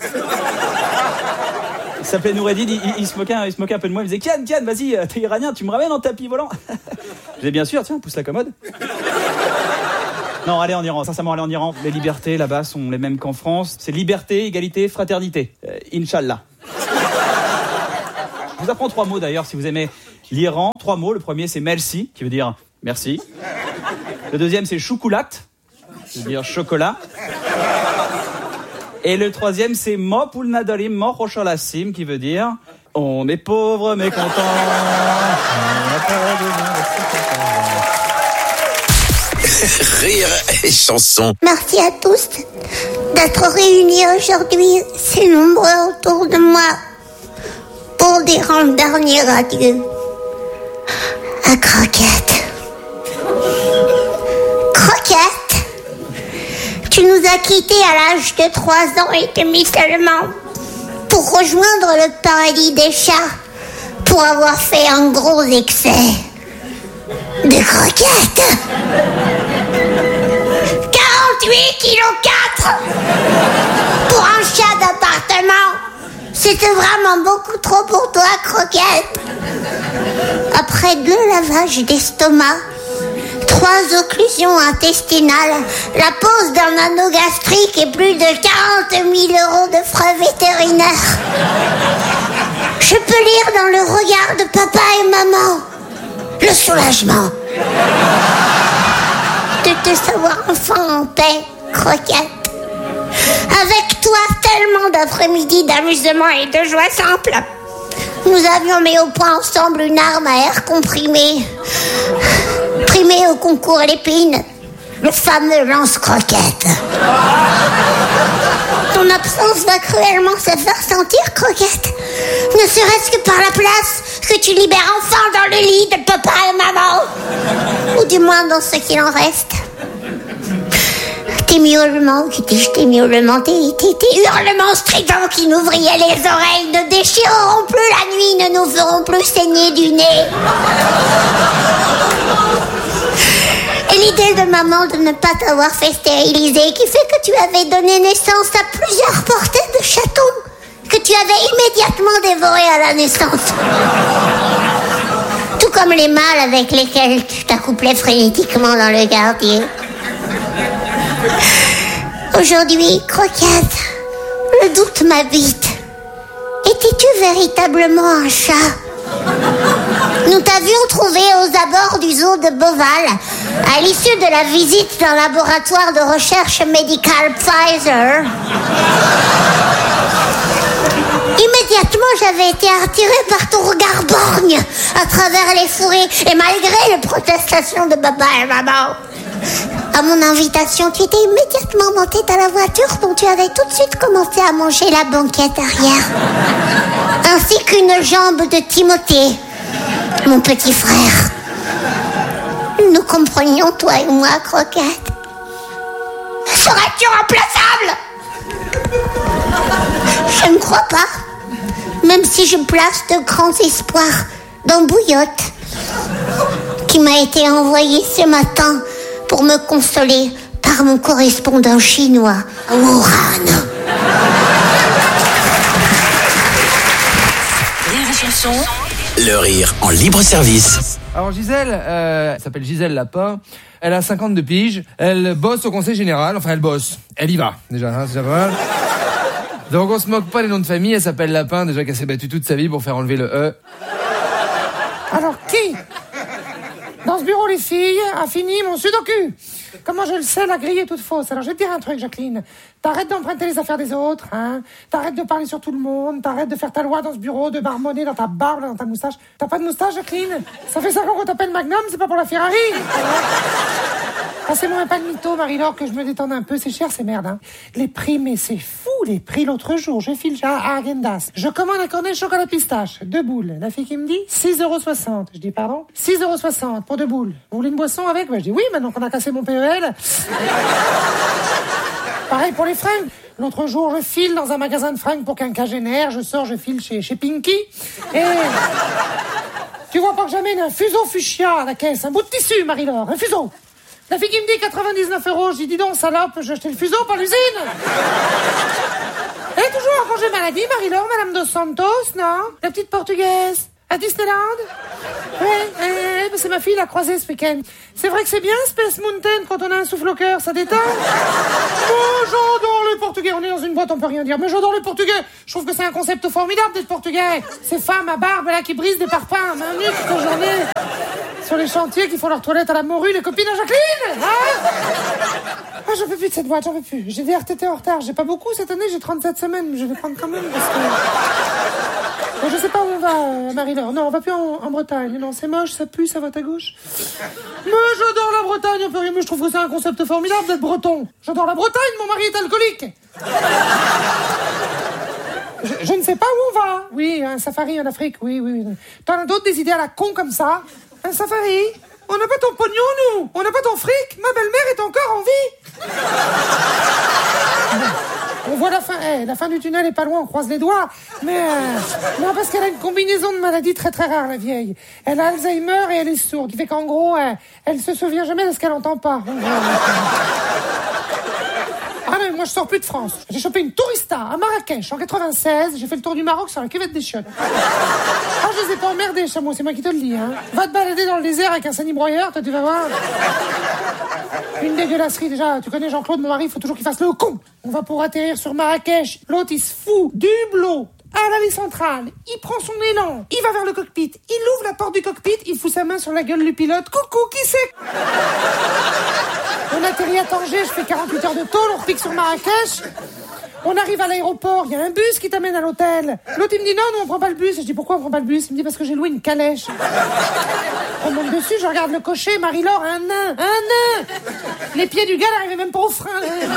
Il s'appelait Noureddin, il, il, il, se moquait, il se moquait un peu de moi, il me disait « Kian, Kian, vas-y, t'es iranien, tu me ramènes en tapis volant ?» Je disais « Bien sûr, tiens, pousse la commode. » Non, allez en Iran, sincèrement, allez en Iran. Les libertés là-bas sont les mêmes qu'en France. C'est liberté, égalité, fraternité. Euh, Inch'Allah. Je vous apprends trois mots d'ailleurs si vous aimez l'Iran. Trois mots. Le premier c'est merci, qui veut dire merci. Le deuxième c'est choukulat, qui veut dire chocolat. Et le troisième c'est mo pulnadarim mo khoshalassim, qui veut dire on est pauvre mais content. Rire et chanson. Merci à tous d'être réunis aujourd'hui, si nombreux autour de moi, pour dire un dernier adieu à Croquette. Croquette, tu nous as quittés à l'âge de trois ans et demi seulement pour rejoindre le paradis des chats, pour avoir fait un gros excès de croquettes. quarante-huit kilos quatre pour un chat d'appartement. C'était vraiment beaucoup trop pour toi, Croquette. Après deux lavages d'estomac, trois occlusions intestinales, la pose d'un anneau gastrique et plus de quarante mille euros de frais vétérinaires, je peux lire dans le regard de papa et maman le soulagement de te savoir enfin en paix, Croquette. Avec toi, tellement d'après-midi d'amusement et de joie simple. Nous avions mis au point ensemble une arme à air comprimé, primée au concours Lépine, le fameux lance-croquette. Ton absence va cruellement se faire sentir, Croquette. Ne serait-ce que par la place que tu libères enfin dans le lit de papa et maman. Ou du moins dans ce qu'il en reste. Tes miaulements, tes, tes miaulements, tes, tes, tes hurlements stridents qui nous vrillaient les oreilles ne déchireront plus la nuit, ne nous feront plus saigner du nez. Et l'idée de maman de ne pas t'avoir fait stériliser, qui fait que tu avais donné naissance à plusieurs portées de chatons, que tu avais immédiatement dévoré à la naissance. Tout comme les mâles avec lesquels tu t'accouplais frénétiquement dans le gardier. Aujourd'hui, Croquette, le doute m'habite. Étais-tu véritablement un chat ? Nous t'avions trouvé aux abords du zoo de Beauval, à l'issue de la visite d'un laboratoire de recherche médicale Pfizer. Immédiatement, j'avais été attirée par ton regard borgne à travers les fourrés, et malgré les protestations de papa et maman, à mon invitation, tu étais immédiatement montée dans la voiture dont tu avais tout de suite commencé à manger la banquette arrière. Ainsi qu'une jambe de Timothée, mon petit frère. Nous comprenions, toi et moi, Croquette. Serais-tu remplaçable ? Je ne crois pas. Même si je place de grands espoirs dans Bouillotte, qui m'a été envoyé ce matin pour me consoler par mon correspondant chinois, Wuhan. Rire et chanson. Le rire en libre service. Alors Gisèle, euh, elle s'appelle Gisèle Lapin, elle a cinquante-deux piges, elle bosse au conseil général, enfin elle bosse, elle y va déjà, hein, c'est déjà pas mal. Donc on se moque pas des noms de famille, elle s'appelle Lapin, déjà qu'elle s'est battue toute sa vie pour faire enlever le E. Alors qui, dans ce bureau les filles, a fini mon sudoku? Comment je le sais, la grille est toute fausse. Alors je vais te dire un truc, Jacqueline. T'arrêtes d'emprunter les affaires des autres, hein. T'arrêtes de parler sur tout le monde. T'arrêtes de faire ta loi dans ce bureau, de marmonner dans ta barbe, dans ta moustache. T'as pas de moustache, Jacqueline? Ça fait cinq ans qu'on t'appelle Magnum, c'est pas pour la Ferrari. Passez-moi un pas de mytho, Marie-Laure, que je me détende un peu. C'est cher, c'est merde, hein. Les prix, mais c'est fou, les prix. L'autre jour, je file à Agendas. Je commande un cornet de chocolat pistache. Deux boules. La fille qui me dit six euros soixante. Je dis, pardon? six euros soixante pour deux boules. Vous voulez une boisson avec? Bah, je dis, oui, maintenant qu'on a cassé mon P E L. Pareil pour les fringues. L'autre jour, je file dans un magasin de fringues pour quinquagénaire. Je sors, je file chez, chez Pinky. Et tu vois pas que j'amène un fuseau fuchsia à la caisse. Un bout de tissu, Marie-Laure. Un fuseau. La fille qui me dit quatre-vingt-dix-neuf euros. Je dis, dis donc, salope, j'ai acheté le fuseau par l'usine. Elle est toujours en congé maladie, Marie-Laure, Madame Dos Santos, non? La petite portugaise. À Disneyland? Oui, elle est mais c'est ma fille, l'a croisée ce week-end. C'est vrai que c'est bien Space Mountain quand on a un souffle au cœur, ça détend. Oh, j'adore le portugais. On est dans une boîte, on peut rien dire. Mais j'adore le portugais. Je trouve que c'est un concept formidable d'être portugais. Ces femmes à barbe là qui brisent des parpaings, main nue toute la journée. Sur les chantiers qui font leur toilette à la morue, les copines à Jacqueline. Hein? Ah, j'en peux plus de cette boîte, j'en peux plus. J'ai des R T T en retard. J'ai pas beaucoup cette année, j'ai trente-sept semaines, mais je vais prendre quand même parce que... Bon, je sais pas où on va, euh, Marie-Laure. Non, on va plus en, en Bretagne. Non, c'est moche, ça pue, ça va à gauche. Mais j'adore la Bretagne, un peu rien. Mais je trouve que c'est un concept formidable d'être breton. J'adore la Bretagne, mon mari est alcoolique. Je, je ne sais pas où on va. Oui, un safari en Afrique, oui, oui. T'en as d'autres des idées à la con comme ça? Un safari? On n'a pas ton pognon, nous. On n'a pas ton fric. Ma belle-mère est encore en vie. On voit la fin. Eh, la fin du tunnel est pas loin, on croise les doigts. Mais euh, non, parce qu'elle a une combinaison de maladies très très rare, la vieille. Elle a Alzheimer et elle est sourde, qui fait qu'en gros, elle, elle se souvient jamais de ce qu'elle entend pas. Ah mais moi je sors plus de France. J'ai chopé une tourista à Marrakech en quatre-vingt-seize. J'ai fait le tour du Maroc sur la cuvette des chiottes. Ah, je les ai pas emmerdés, chameau, c'est moi qui te le dis. Hein. Va te balader dans le désert avec un sanibroyeur, toi tu vas voir. Une dégueulasserie déjà. Tu connais Jean-Claude, mon mari, il faut toujours qu'il fasse le con. On va pour atterrir sur Marrakech. L'autre il se fout du hublot à l'allée centrale. Il prend son élan. Il va vers le cockpit. Il ouvre la porte du cockpit. Il fout sa main sur la gueule du pilote. Coucou, qui c'est? On atterrit à Tanger, je fais quarante-huit heures de tôle, on repique sur Marrakech. On arrive à l'aéroport, il y a un bus qui t'amène à l'hôtel. L'autre il me dit non, non, on prend pas le bus. Je dis pourquoi on prend pas le bus? Il me dit parce que j'ai loué une calèche. On monte dessus, je regarde le cocher, Marie-Laure, un nain, un nain. Les pieds du gars n'arrivaient même pas au frein.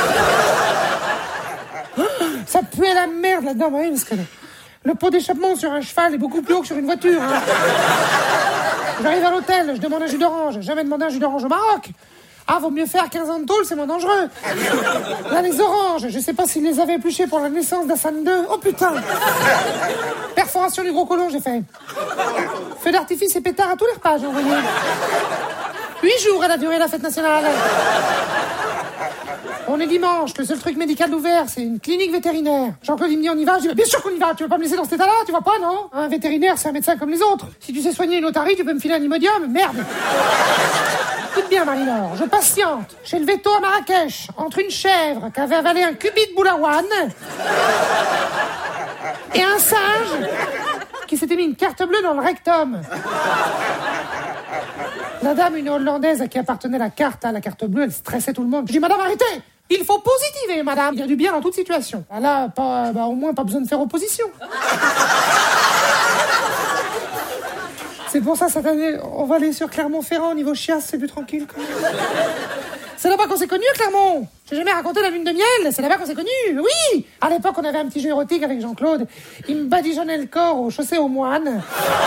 Ça puait la merde là-dedans, oui, parce que le pot d'échappement sur un cheval est beaucoup plus haut que sur une voiture. Hein. J'arrive à l'hôtel, je demande un jus d'orange. Jamais demandé un jus d'orange au Maroc. Ah, vaut mieux faire quinze ans de tôle, c'est moins dangereux. Là, les oranges, je sais pas s'ils les avaient épluchés pour la naissance d'Hassan deux. Oh putain. Perforation du gros côlon, j'ai fait. Feu d'artifice et pétard à tous les repas, j'ai envoyé. Huit jours, elle a duré la fête nationale. On est dimanche, le seul truc médical ouvert, c'est une clinique vétérinaire. Jean-Claude, il me dit on y va, je dis bien sûr qu'on y va, tu veux pas me laisser dans cet état-là, tu vois pas, non? Un vétérinaire, c'est un médecin comme les autres. Si tu sais soigner une otarie, tu peux me filer un Imodium, merde. Écoute bien, Marie-Laure, je patiente chez le veto à Marrakech, entre une chèvre qui avait avalé un cubi de boulaouane et un singe qui s'était mis une carte bleue dans le rectum. La dame, une Hollandaise à qui appartenait la carte, à la carte bleue, elle stressait tout le monde. Je dis, madame, arrêtez! Il faut positiver, madame. Il y a du bien dans toute situation. Là, pas, bah, au moins, pas besoin de faire opposition. C'est pour ça, cette année, on va aller sur Clermont-Ferrand, au niveau chiasse, c'est plus tranquille, quand même. C'est là-bas qu'on s'est connus, Clermont. J'ai jamais raconté la lune de miel, c'est là-bas qu'on s'est connus, oui. À l'époque, on avait un petit jeu érotique avec Jean-Claude. Il me badigeonnait le corps aux chaussées aux moines.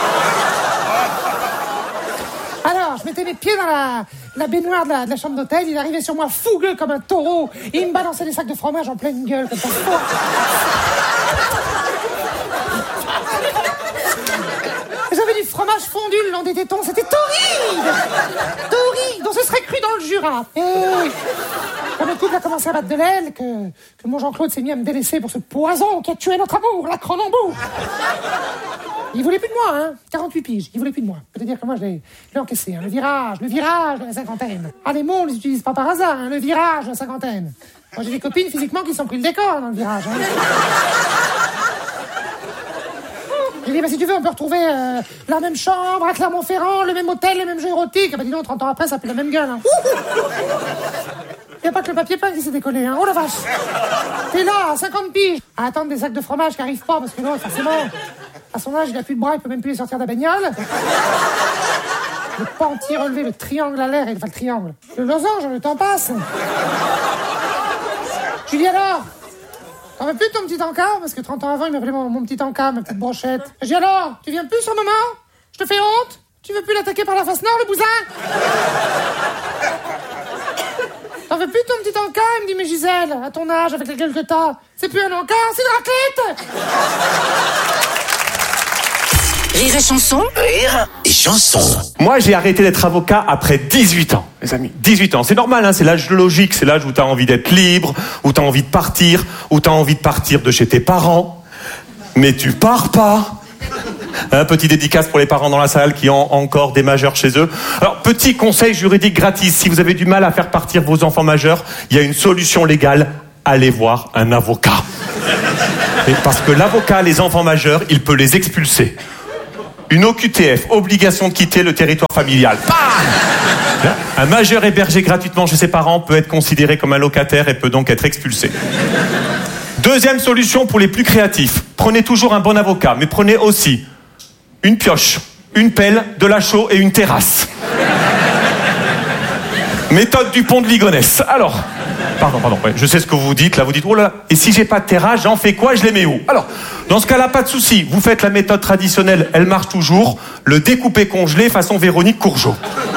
Alors, je mettais mes pieds dans la, la baignoire de la, de la chambre d'hôtel, il arrivait sur moi fougueux comme un taureau, et il me balançait des sacs de fromage en pleine gueule, comme ça. J'avais du fromage fondu le long des tétons, c'était torride. Torride, on se serait cru dans le Jura. Et quand le couple a commencé à battre de l'aile, que, que mon Jean-Claude s'est mis à me délaisser pour ce poison qui a tué notre amour, la Cronenbourg. Il voulait plus de moi, hein. quarante-huit piges, il voulait plus de moi. Je peux te dire que moi, je l'ai, je l'ai encaissé, hein. Le virage, le virage de la cinquantaine. Ah, les mots, on les utilise pas par hasard, hein. Le virage de la cinquantaine. Moi, j'ai des copines physiquement qui sont pris le décor dans le virage, hein. J'ai dit, bah, si tu veux, on peut retrouver euh, la même chambre, à Clermont-Ferrand, le même hôtel, les mêmes jeux érotiques. Ah, bah, dis donc, trente ans après, ça a plus la même gueule, hein. Il n'y a pas que le papier peint qui s'est décollé, hein. Oh la vache. T'es là, à cinquante piges, à attendre des sacs de fromage qui arrivent pas, parce que non, forcément, à son âge, il a plus de bras, il peut même plus les sortir de la bagnole. Le pentier relevé, le triangle à l'air, et enfin le triangle. Le losange, le temps passe. Je lui dis alors, t'en veux plus de ton petit encas? Parce que trente ans avant, il m'appelait mon, mon petit encas, ma petite brochette. Je dis alors, tu viens plus sur le moment? Je te fais honte? Tu veux plus l'attaquer par la face nord, le bousin? T'en veux plus de ton petit encas? Il me dit, mais Gisèle, à ton âge, avec la gueule que t'as, c'est plus un encas, c'est une raclette! Rire et chanson. Rire et chanson. Moi, j'ai arrêté d'être avocat après dix-huit ans, les amis. dix-huit ans, c'est normal, hein, c'est l'âge logique, c'est l'âge où t'as envie d'être libre, où t'as envie de partir, où t'as envie de partir de chez tes parents. Mais tu pars pas. Un petit dédicace pour les parents dans la salle qui ont encore des majeurs chez eux. Alors, petit conseil juridique gratis. Si vous avez du mal à faire partir vos enfants majeurs, il y a une solution légale. Allez voir un avocat. Et parce que l'avocat, les enfants majeurs, il peut les expulser. Une O Q T F, obligation de quitter le territoire familial. Bam ! Un majeur hébergé gratuitement chez ses parents peut être considéré comme un locataire et peut donc être expulsé. Deuxième solution pour les plus créatifs. Prenez toujours un bon avocat, mais prenez aussi une pioche, une pelle, de la chaux et une terrasse. Méthode du pont de Ligonnès. Alors, pardon, pardon, ouais, je sais ce que vous dites. Là, vous dites, oh là là, et si j'ai pas de terrasse, j'en fais quoi? Je les mets où? Alors, dans ce cas-là, pas de souci. Vous faites la méthode traditionnelle, elle marche toujours. Le découpé congelé façon Véronique Courgeot.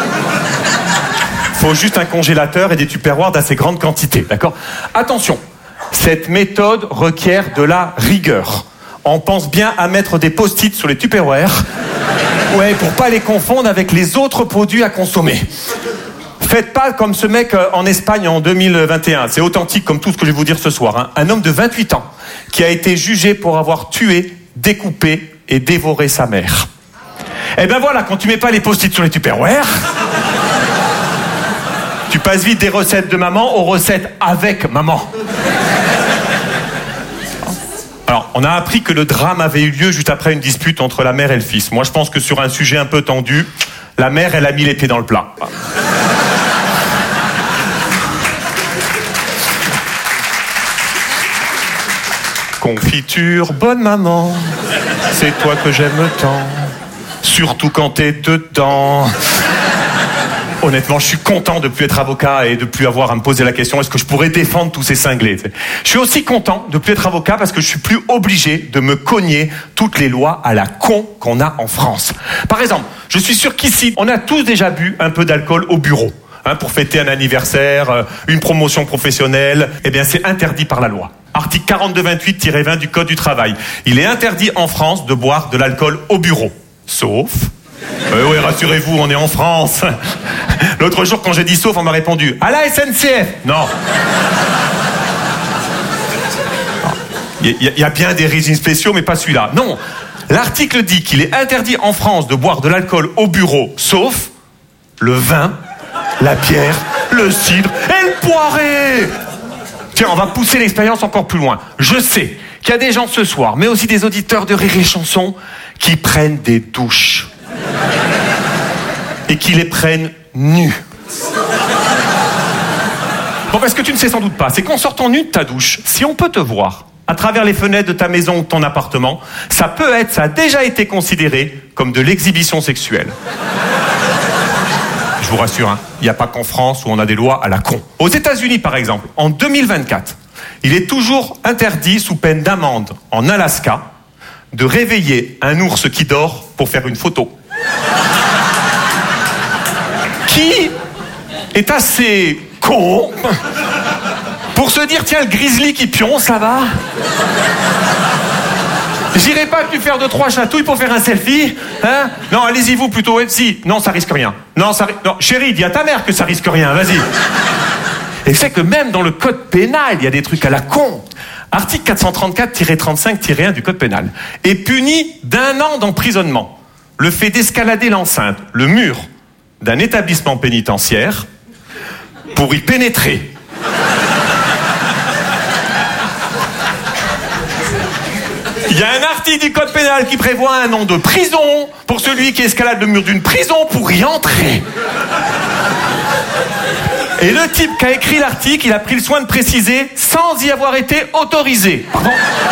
Faut juste un congélateur et des tupperwares d'assez grande quantité, d'accord? Attention, cette méthode requiert de la rigueur. On pense bien à mettre des post-it sur les tupperwares, ouais, pour pas les confondre avec les autres produits à consommer. Faites pas comme ce mec en Espagne en deux mille vingt et un. C'est authentique comme tout ce que je vais vous dire ce soir. Hein. Un homme de vingt-huit ans qui a été jugé pour avoir tué, découpé et dévoré sa mère. Eh ben voilà, quand tu mets pas les post-it sur les tupperwares, tu passes vite des recettes de maman aux recettes avec maman. Alors, on a appris que le drame avait eu lieu juste après une dispute entre la mère et le fils. Moi, je pense que sur un sujet un peu tendu, la mère, elle a mis les pieds dans le plat. Confiture, bonne maman, c'est toi que j'aime tant, surtout quand t'es dedans. Honnêtement, je suis content de plus être avocat et de plus avoir à me poser la question est-ce que je pourrais défendre tous ces cinglés. Je suis aussi content de plus être avocat parce que je suis plus obligé de me cogner toutes les lois à la con qu'on a en France. Par exemple, je suis sûr qu'ici, on a tous déjà bu un peu d'alcool au bureau. Hein, pour fêter un anniversaire, une promotion professionnelle, eh bien c'est interdit par la loi. Article quarante-deux vingt-huit tiret vingt du Code du travail. Il est interdit en France de boire de l'alcool au bureau. Sauf... Euh, oui, rassurez-vous, on est en France. L'autre jour, quand j'ai dit sauf, on m'a répondu à la S N C F. Non. Il y, y a bien des régimes spéciaux, mais pas celui-là. Non. L'article dit qu'il est interdit en France de boire de l'alcool au bureau, sauf le vin, la bière, le cidre et le poiré. Tiens, on va pousser l'expérience encore plus loin. Je sais qu'il y a des gens ce soir, mais aussi des auditeurs de Rire et Chanson, qui prennent des douches. Et qui les prennent nus. Bon, parce que tu ne sais sans doute pas, c'est qu'en sortant nu de ta douche, si on peut te voir à travers les fenêtres de ta maison ou de ton appartement, ça peut être, ça a déjà été considéré comme de l'exhibition sexuelle. Je vous rassure, hein, il n'y a pas qu'en France où on a des lois à la con. Aux États-Unis, par exemple, en deux mille vingt-quatre, il est toujours interdit, sous peine d'amende, en Alaska, de réveiller un ours qui dort pour faire une photo. Qui est assez con pour se dire tiens, le grizzly qui pionce, ça va. J'irai pas plus faire deux trois chatouilles pour faire un selfie, hein? Non, allez-y vous plutôt. Si, non, ça risque rien. Non, ça, non, chérie, dis à ta mère que ça risque rien. Vas-y. Et c'est que même dans le code pénal, il y a des trucs à la con. Article quatre cent trente-quatre tiret trente-cinq tiret un du code pénal est puni d'un an d'emprisonnement le fait d'escalader l'enceinte, le mur d'un établissement pénitentiaire pour y pénétrer. Il y a un article du code pénal qui prévoit un an de prison pour celui qui escalade le mur d'une prison pour y entrer. Et le type qui a écrit l'article, il a pris le soin de préciser sans y avoir été autorisé. Pardon ?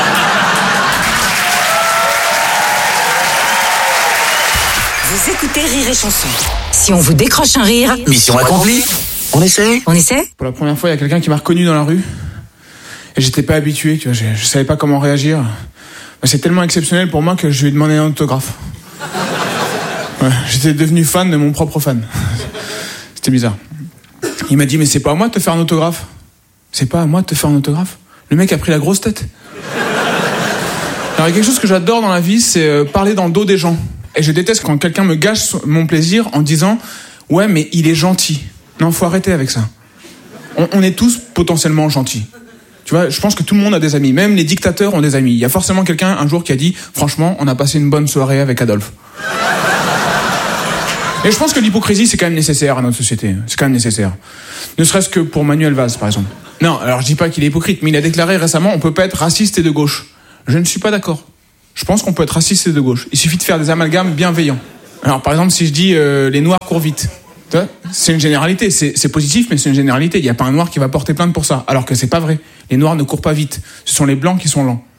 Vous écoutez Rire et Chanson. Si on vous décroche un rire... Mission accomplie. On essaie On essaie Pour la première fois, il y a quelqu'un qui m'a reconnu dans la rue. Et j'étais pas habitué, tu vois, je, je savais pas comment réagir. C'est tellement exceptionnel pour moi que je lui ai demandé un autographe. Ouais, j'étais devenu fan de mon propre fan. C'était bizarre. Il m'a dit, mais c'est pas à moi de te faire un autographe. C'est pas à moi de te faire un autographe. Le mec a pris la grosse tête. Alors, il y a quelque chose que j'adore dans la vie, c'est euh, parler dans le dos des gens. Et je déteste quand quelqu'un me gâche mon plaisir en disant « Ouais, mais il est gentil. » Non, faut arrêter avec ça. On, on est tous potentiellement gentils. Tu Tu vois, je pense que tout le monde a des amis. Même les dictateurs ont des amis. Il y a forcément quelqu'un un jour qui a dit, franchement, on a passé une bonne soirée avec Adolphe. Et je pense que l'hypocrisie, c'est quand même nécessaire à notre société. C'est quand même nécessaire. Ne serait-ce que pour Manuel Valls, par exemple. Non, alors je dis pas qu'il est hypocrite, mais il a déclaré récemment, on peut pas être raciste et de gauche. Je ne suis pas d'accord. Je pense qu'on peut être raciste et de gauche. Il suffit de faire des amalgames bienveillants. Alors, par exemple, si je dis euh, les noirs courent vite, c'est une généralité. C'est, c'est positif, mais c'est une généralité. Il n'y a pas un noir qui va porter plainte pour ça. Alors que c'est pas vrai. Les noirs ne courent pas vite. Ce sont les blancs qui sont lents.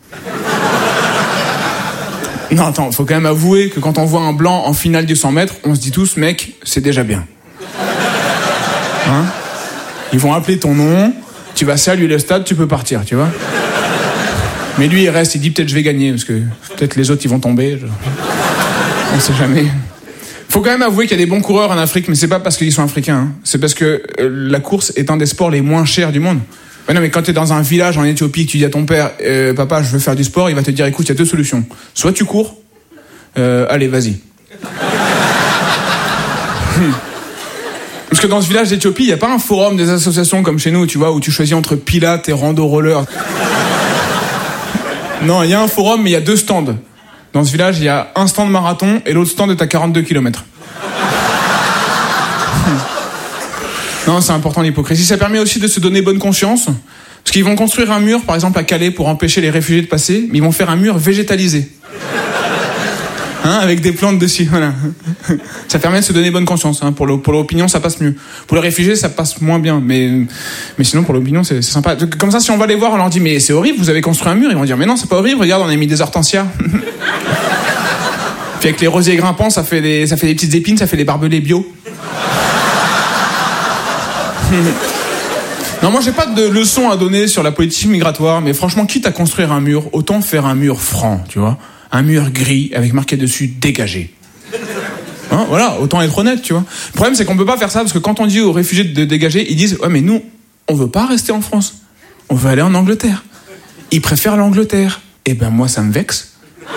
Non, attends, faut quand même avouer que quand on voit un blanc en finale du cent mètres, on se dit tous, mec, c'est déjà bien. Hein ? Ils vont appeler ton nom, tu vas saluer le stade, tu peux partir, tu vois. Mais lui, il reste, il dit peut-être je vais gagner, parce que peut-être les autres, ils vont tomber. Je... On sait jamais. Faut quand même avouer qu'il y a des bons coureurs en Afrique, mais c'est pas parce qu'ils sont africains. Hein. C'est parce que euh, la course est un des sports les moins chers du monde. Mais non, mais quand t'es dans un village en Éthiopie, que tu dis à ton père, euh, papa, je veux faire du sport, il va te dire, écoute, il y a deux solutions. Soit tu cours, euh, allez, vas-y. Parce que dans ce village d'Éthiopie, il n'y a pas un forum des associations comme chez nous, tu vois, où tu choisis entre pilates et rando roller. Non, il y a un forum, mais il y a deux stands. Dans ce village, il y a un stand marathon et l'autre stand est à quarante-deux kilomètres. Non, c'est important l'hypocrisie. Ça permet aussi de se donner bonne conscience. Parce qu'ils vont construire un mur, par exemple à Calais, pour empêcher les réfugiés de passer, mais ils vont faire un mur végétalisé. Hein, avec des plantes dessus, voilà. Ça permet de se donner bonne conscience. Hein. Pour, le, pour l'opinion, ça passe mieux. Pour les réfugiés, ça passe moins bien. Mais, mais sinon, pour l'opinion, c'est, c'est sympa. Comme ça, si on va les voir, on leur dit, mais c'est horrible, vous avez construit un mur. Ils vont dire, mais non, c'est pas horrible, regarde, on a mis des hortensias. Puis avec les rosiers grimpants, ça fait des, ça fait des petites épines, ça fait des barbelés bio. Non, moi j'ai pas de leçon à donner sur la politique migratoire, mais franchement, quitte à construire un mur, autant faire un mur franc, tu vois. Un mur gris avec marqué dessus « dégagé ». Hein, voilà, autant être honnête, tu vois. Le problème, c'est qu'on peut pas faire ça, parce que quand on dit aux réfugiés de dégager, ils disent « ouais, mais nous, on veut pas rester en France. On veut aller en Angleterre. » Ils préfèrent l'Angleterre. Eh ben moi, ça me vexe.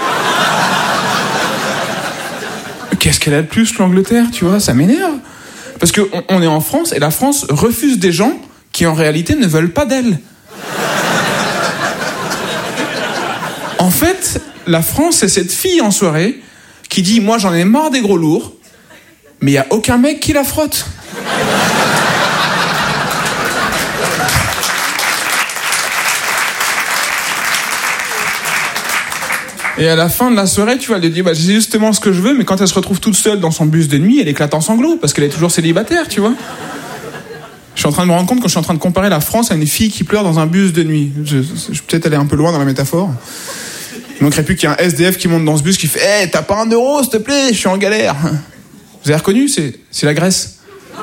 Qu'est-ce qu'elle a de plus, l'Angleterre, tu vois, ça m'énerve. Parce qu'on on est en France, et la France refuse des gens qui, en réalité, ne veulent pas d'elle. En fait, la France, c'est cette fille en soirée qui dit « moi, j'en ai marre des gros lourds », mais il n'y a aucun mec qui la frotte. Et à la fin de la soirée, tu vois, elle lui dit bah, « j'ai justement ce que je veux », mais quand elle se retrouve toute seule dans son bus de nuit, elle éclate en sanglots, parce qu'elle est toujours célibataire, tu vois. Je suis en train de me rendre compte que je suis en train de comparer la France à une fille qui pleure dans un bus de nuit. Je, je, peut-être aller un peu loin dans la métaphore. Il manquerait plus qu'il y ait un S D F qui monte dans ce bus qui fait « Hé, hey, t'as pas un euro, s'il te plaît, je suis en galère !» Vous avez reconnu, c'est, c'est la Grèce.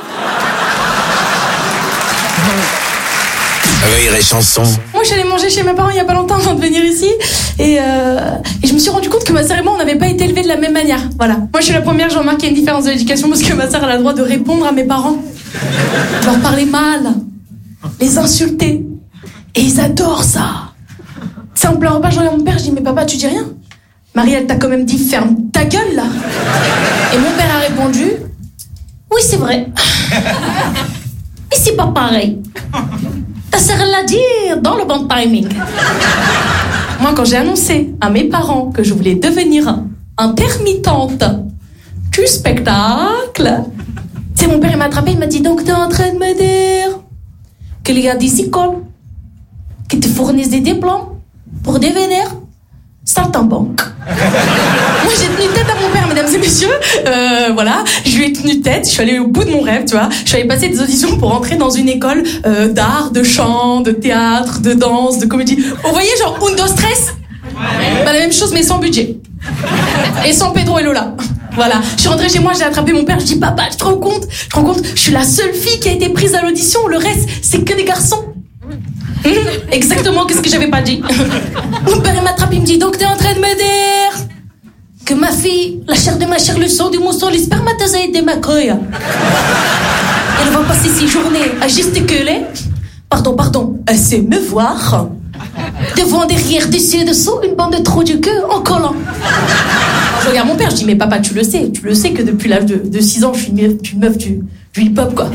Rire et chanson. Moi, je suis allée manger chez mes parents il y a pas longtemps avant de venir ici. Et, euh, et je me suis rendu compte que ma sœur et moi, on n'avait pas été élevés de la même manière. Voilà. Moi, je suis la première, j'ai remarqué une différence de l'éducation parce que ma sœur, elle a le droit de répondre à mes parents. Leur parler mal. Les insulter. Et ils adorent ça. C'est en plein repas, je regarde mon père, je dis, mais papa, tu dis rien? Marie, elle t'a quand même dit, ferme ta gueule, là. Et mon père a répondu, oui, c'est vrai. Mais c'est pas pareil. Ta sœur l'a dit dans le bon timing. Moi, quand j'ai annoncé à mes parents que je voulais devenir intermittente du spectacle, c'est mon père, il m'a attrapé, il m'a dit, donc t'es en train de me dire qu'il y a des écoles qui te fournissent des diplômes pour devenir saltimbanque. Moi, j'ai tenu tête à mon père, mesdames et messieurs. Euh, voilà, je lui ai tenu tête. Je suis allée au bout de mon rêve, tu vois. Je suis allée passer des auditions pour entrer dans une école euh, d'art, de chant, de théâtre, de danse, de comédie. Vous voyez, genre Undo Stress. Bah, la même chose, mais sans budget. Et sans Pedro et Lola. Voilà. Je suis rentrée chez moi, j'ai attrapé mon père. Je dis, papa, tu te rends compte? Tu te rends compte? Je suis la seule fille qui a été prise à l'audition. Le reste, c'est que des garçons. Mmh, exactement, qu'est-ce que j'avais pas dit. Mon père il m'attrape, il me dit, donc t'es en train de me dire que ma fille, la chair de ma chair, le sang du mon sang, les spermatozoïdes de ma couille, elle va passer ses journées à gesticuler, pardon, pardon, à s'émeuvoir, devant, derrière, dessus, dessous, une bande de trous du cul en collant. Je regarde mon père, je dis, mais papa, tu le sais, tu le sais que depuis l'âge de, de six ans, je suis une meuf, une meuf du, du hip-hop, quoi.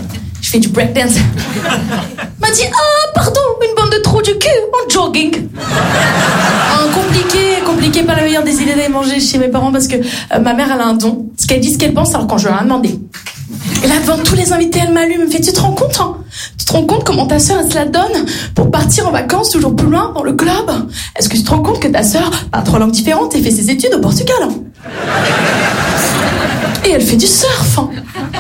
je fais du breakdance. M'a dit, ah, pardon, une bande de trous du cul en jogging. Ah, compliqué, compliqué, pas la meilleure des idées d'aller manger chez mes parents parce que euh, ma mère, elle a un don. Ce qu'elle dit, ce qu'elle pense, alors quand je lui ai rien demandé. Et là, devant tous les invités, elle m'allume, elle me fait, tu te rends compte, hein? Tu te rends compte comment ta sœur, elle se la donne pour partir en vacances toujours plus loin dans le club? Est-ce que tu te rends compte que ta sœur parle trois langues différentes et fait ses études au Portugal? Et elle fait du surf, hein.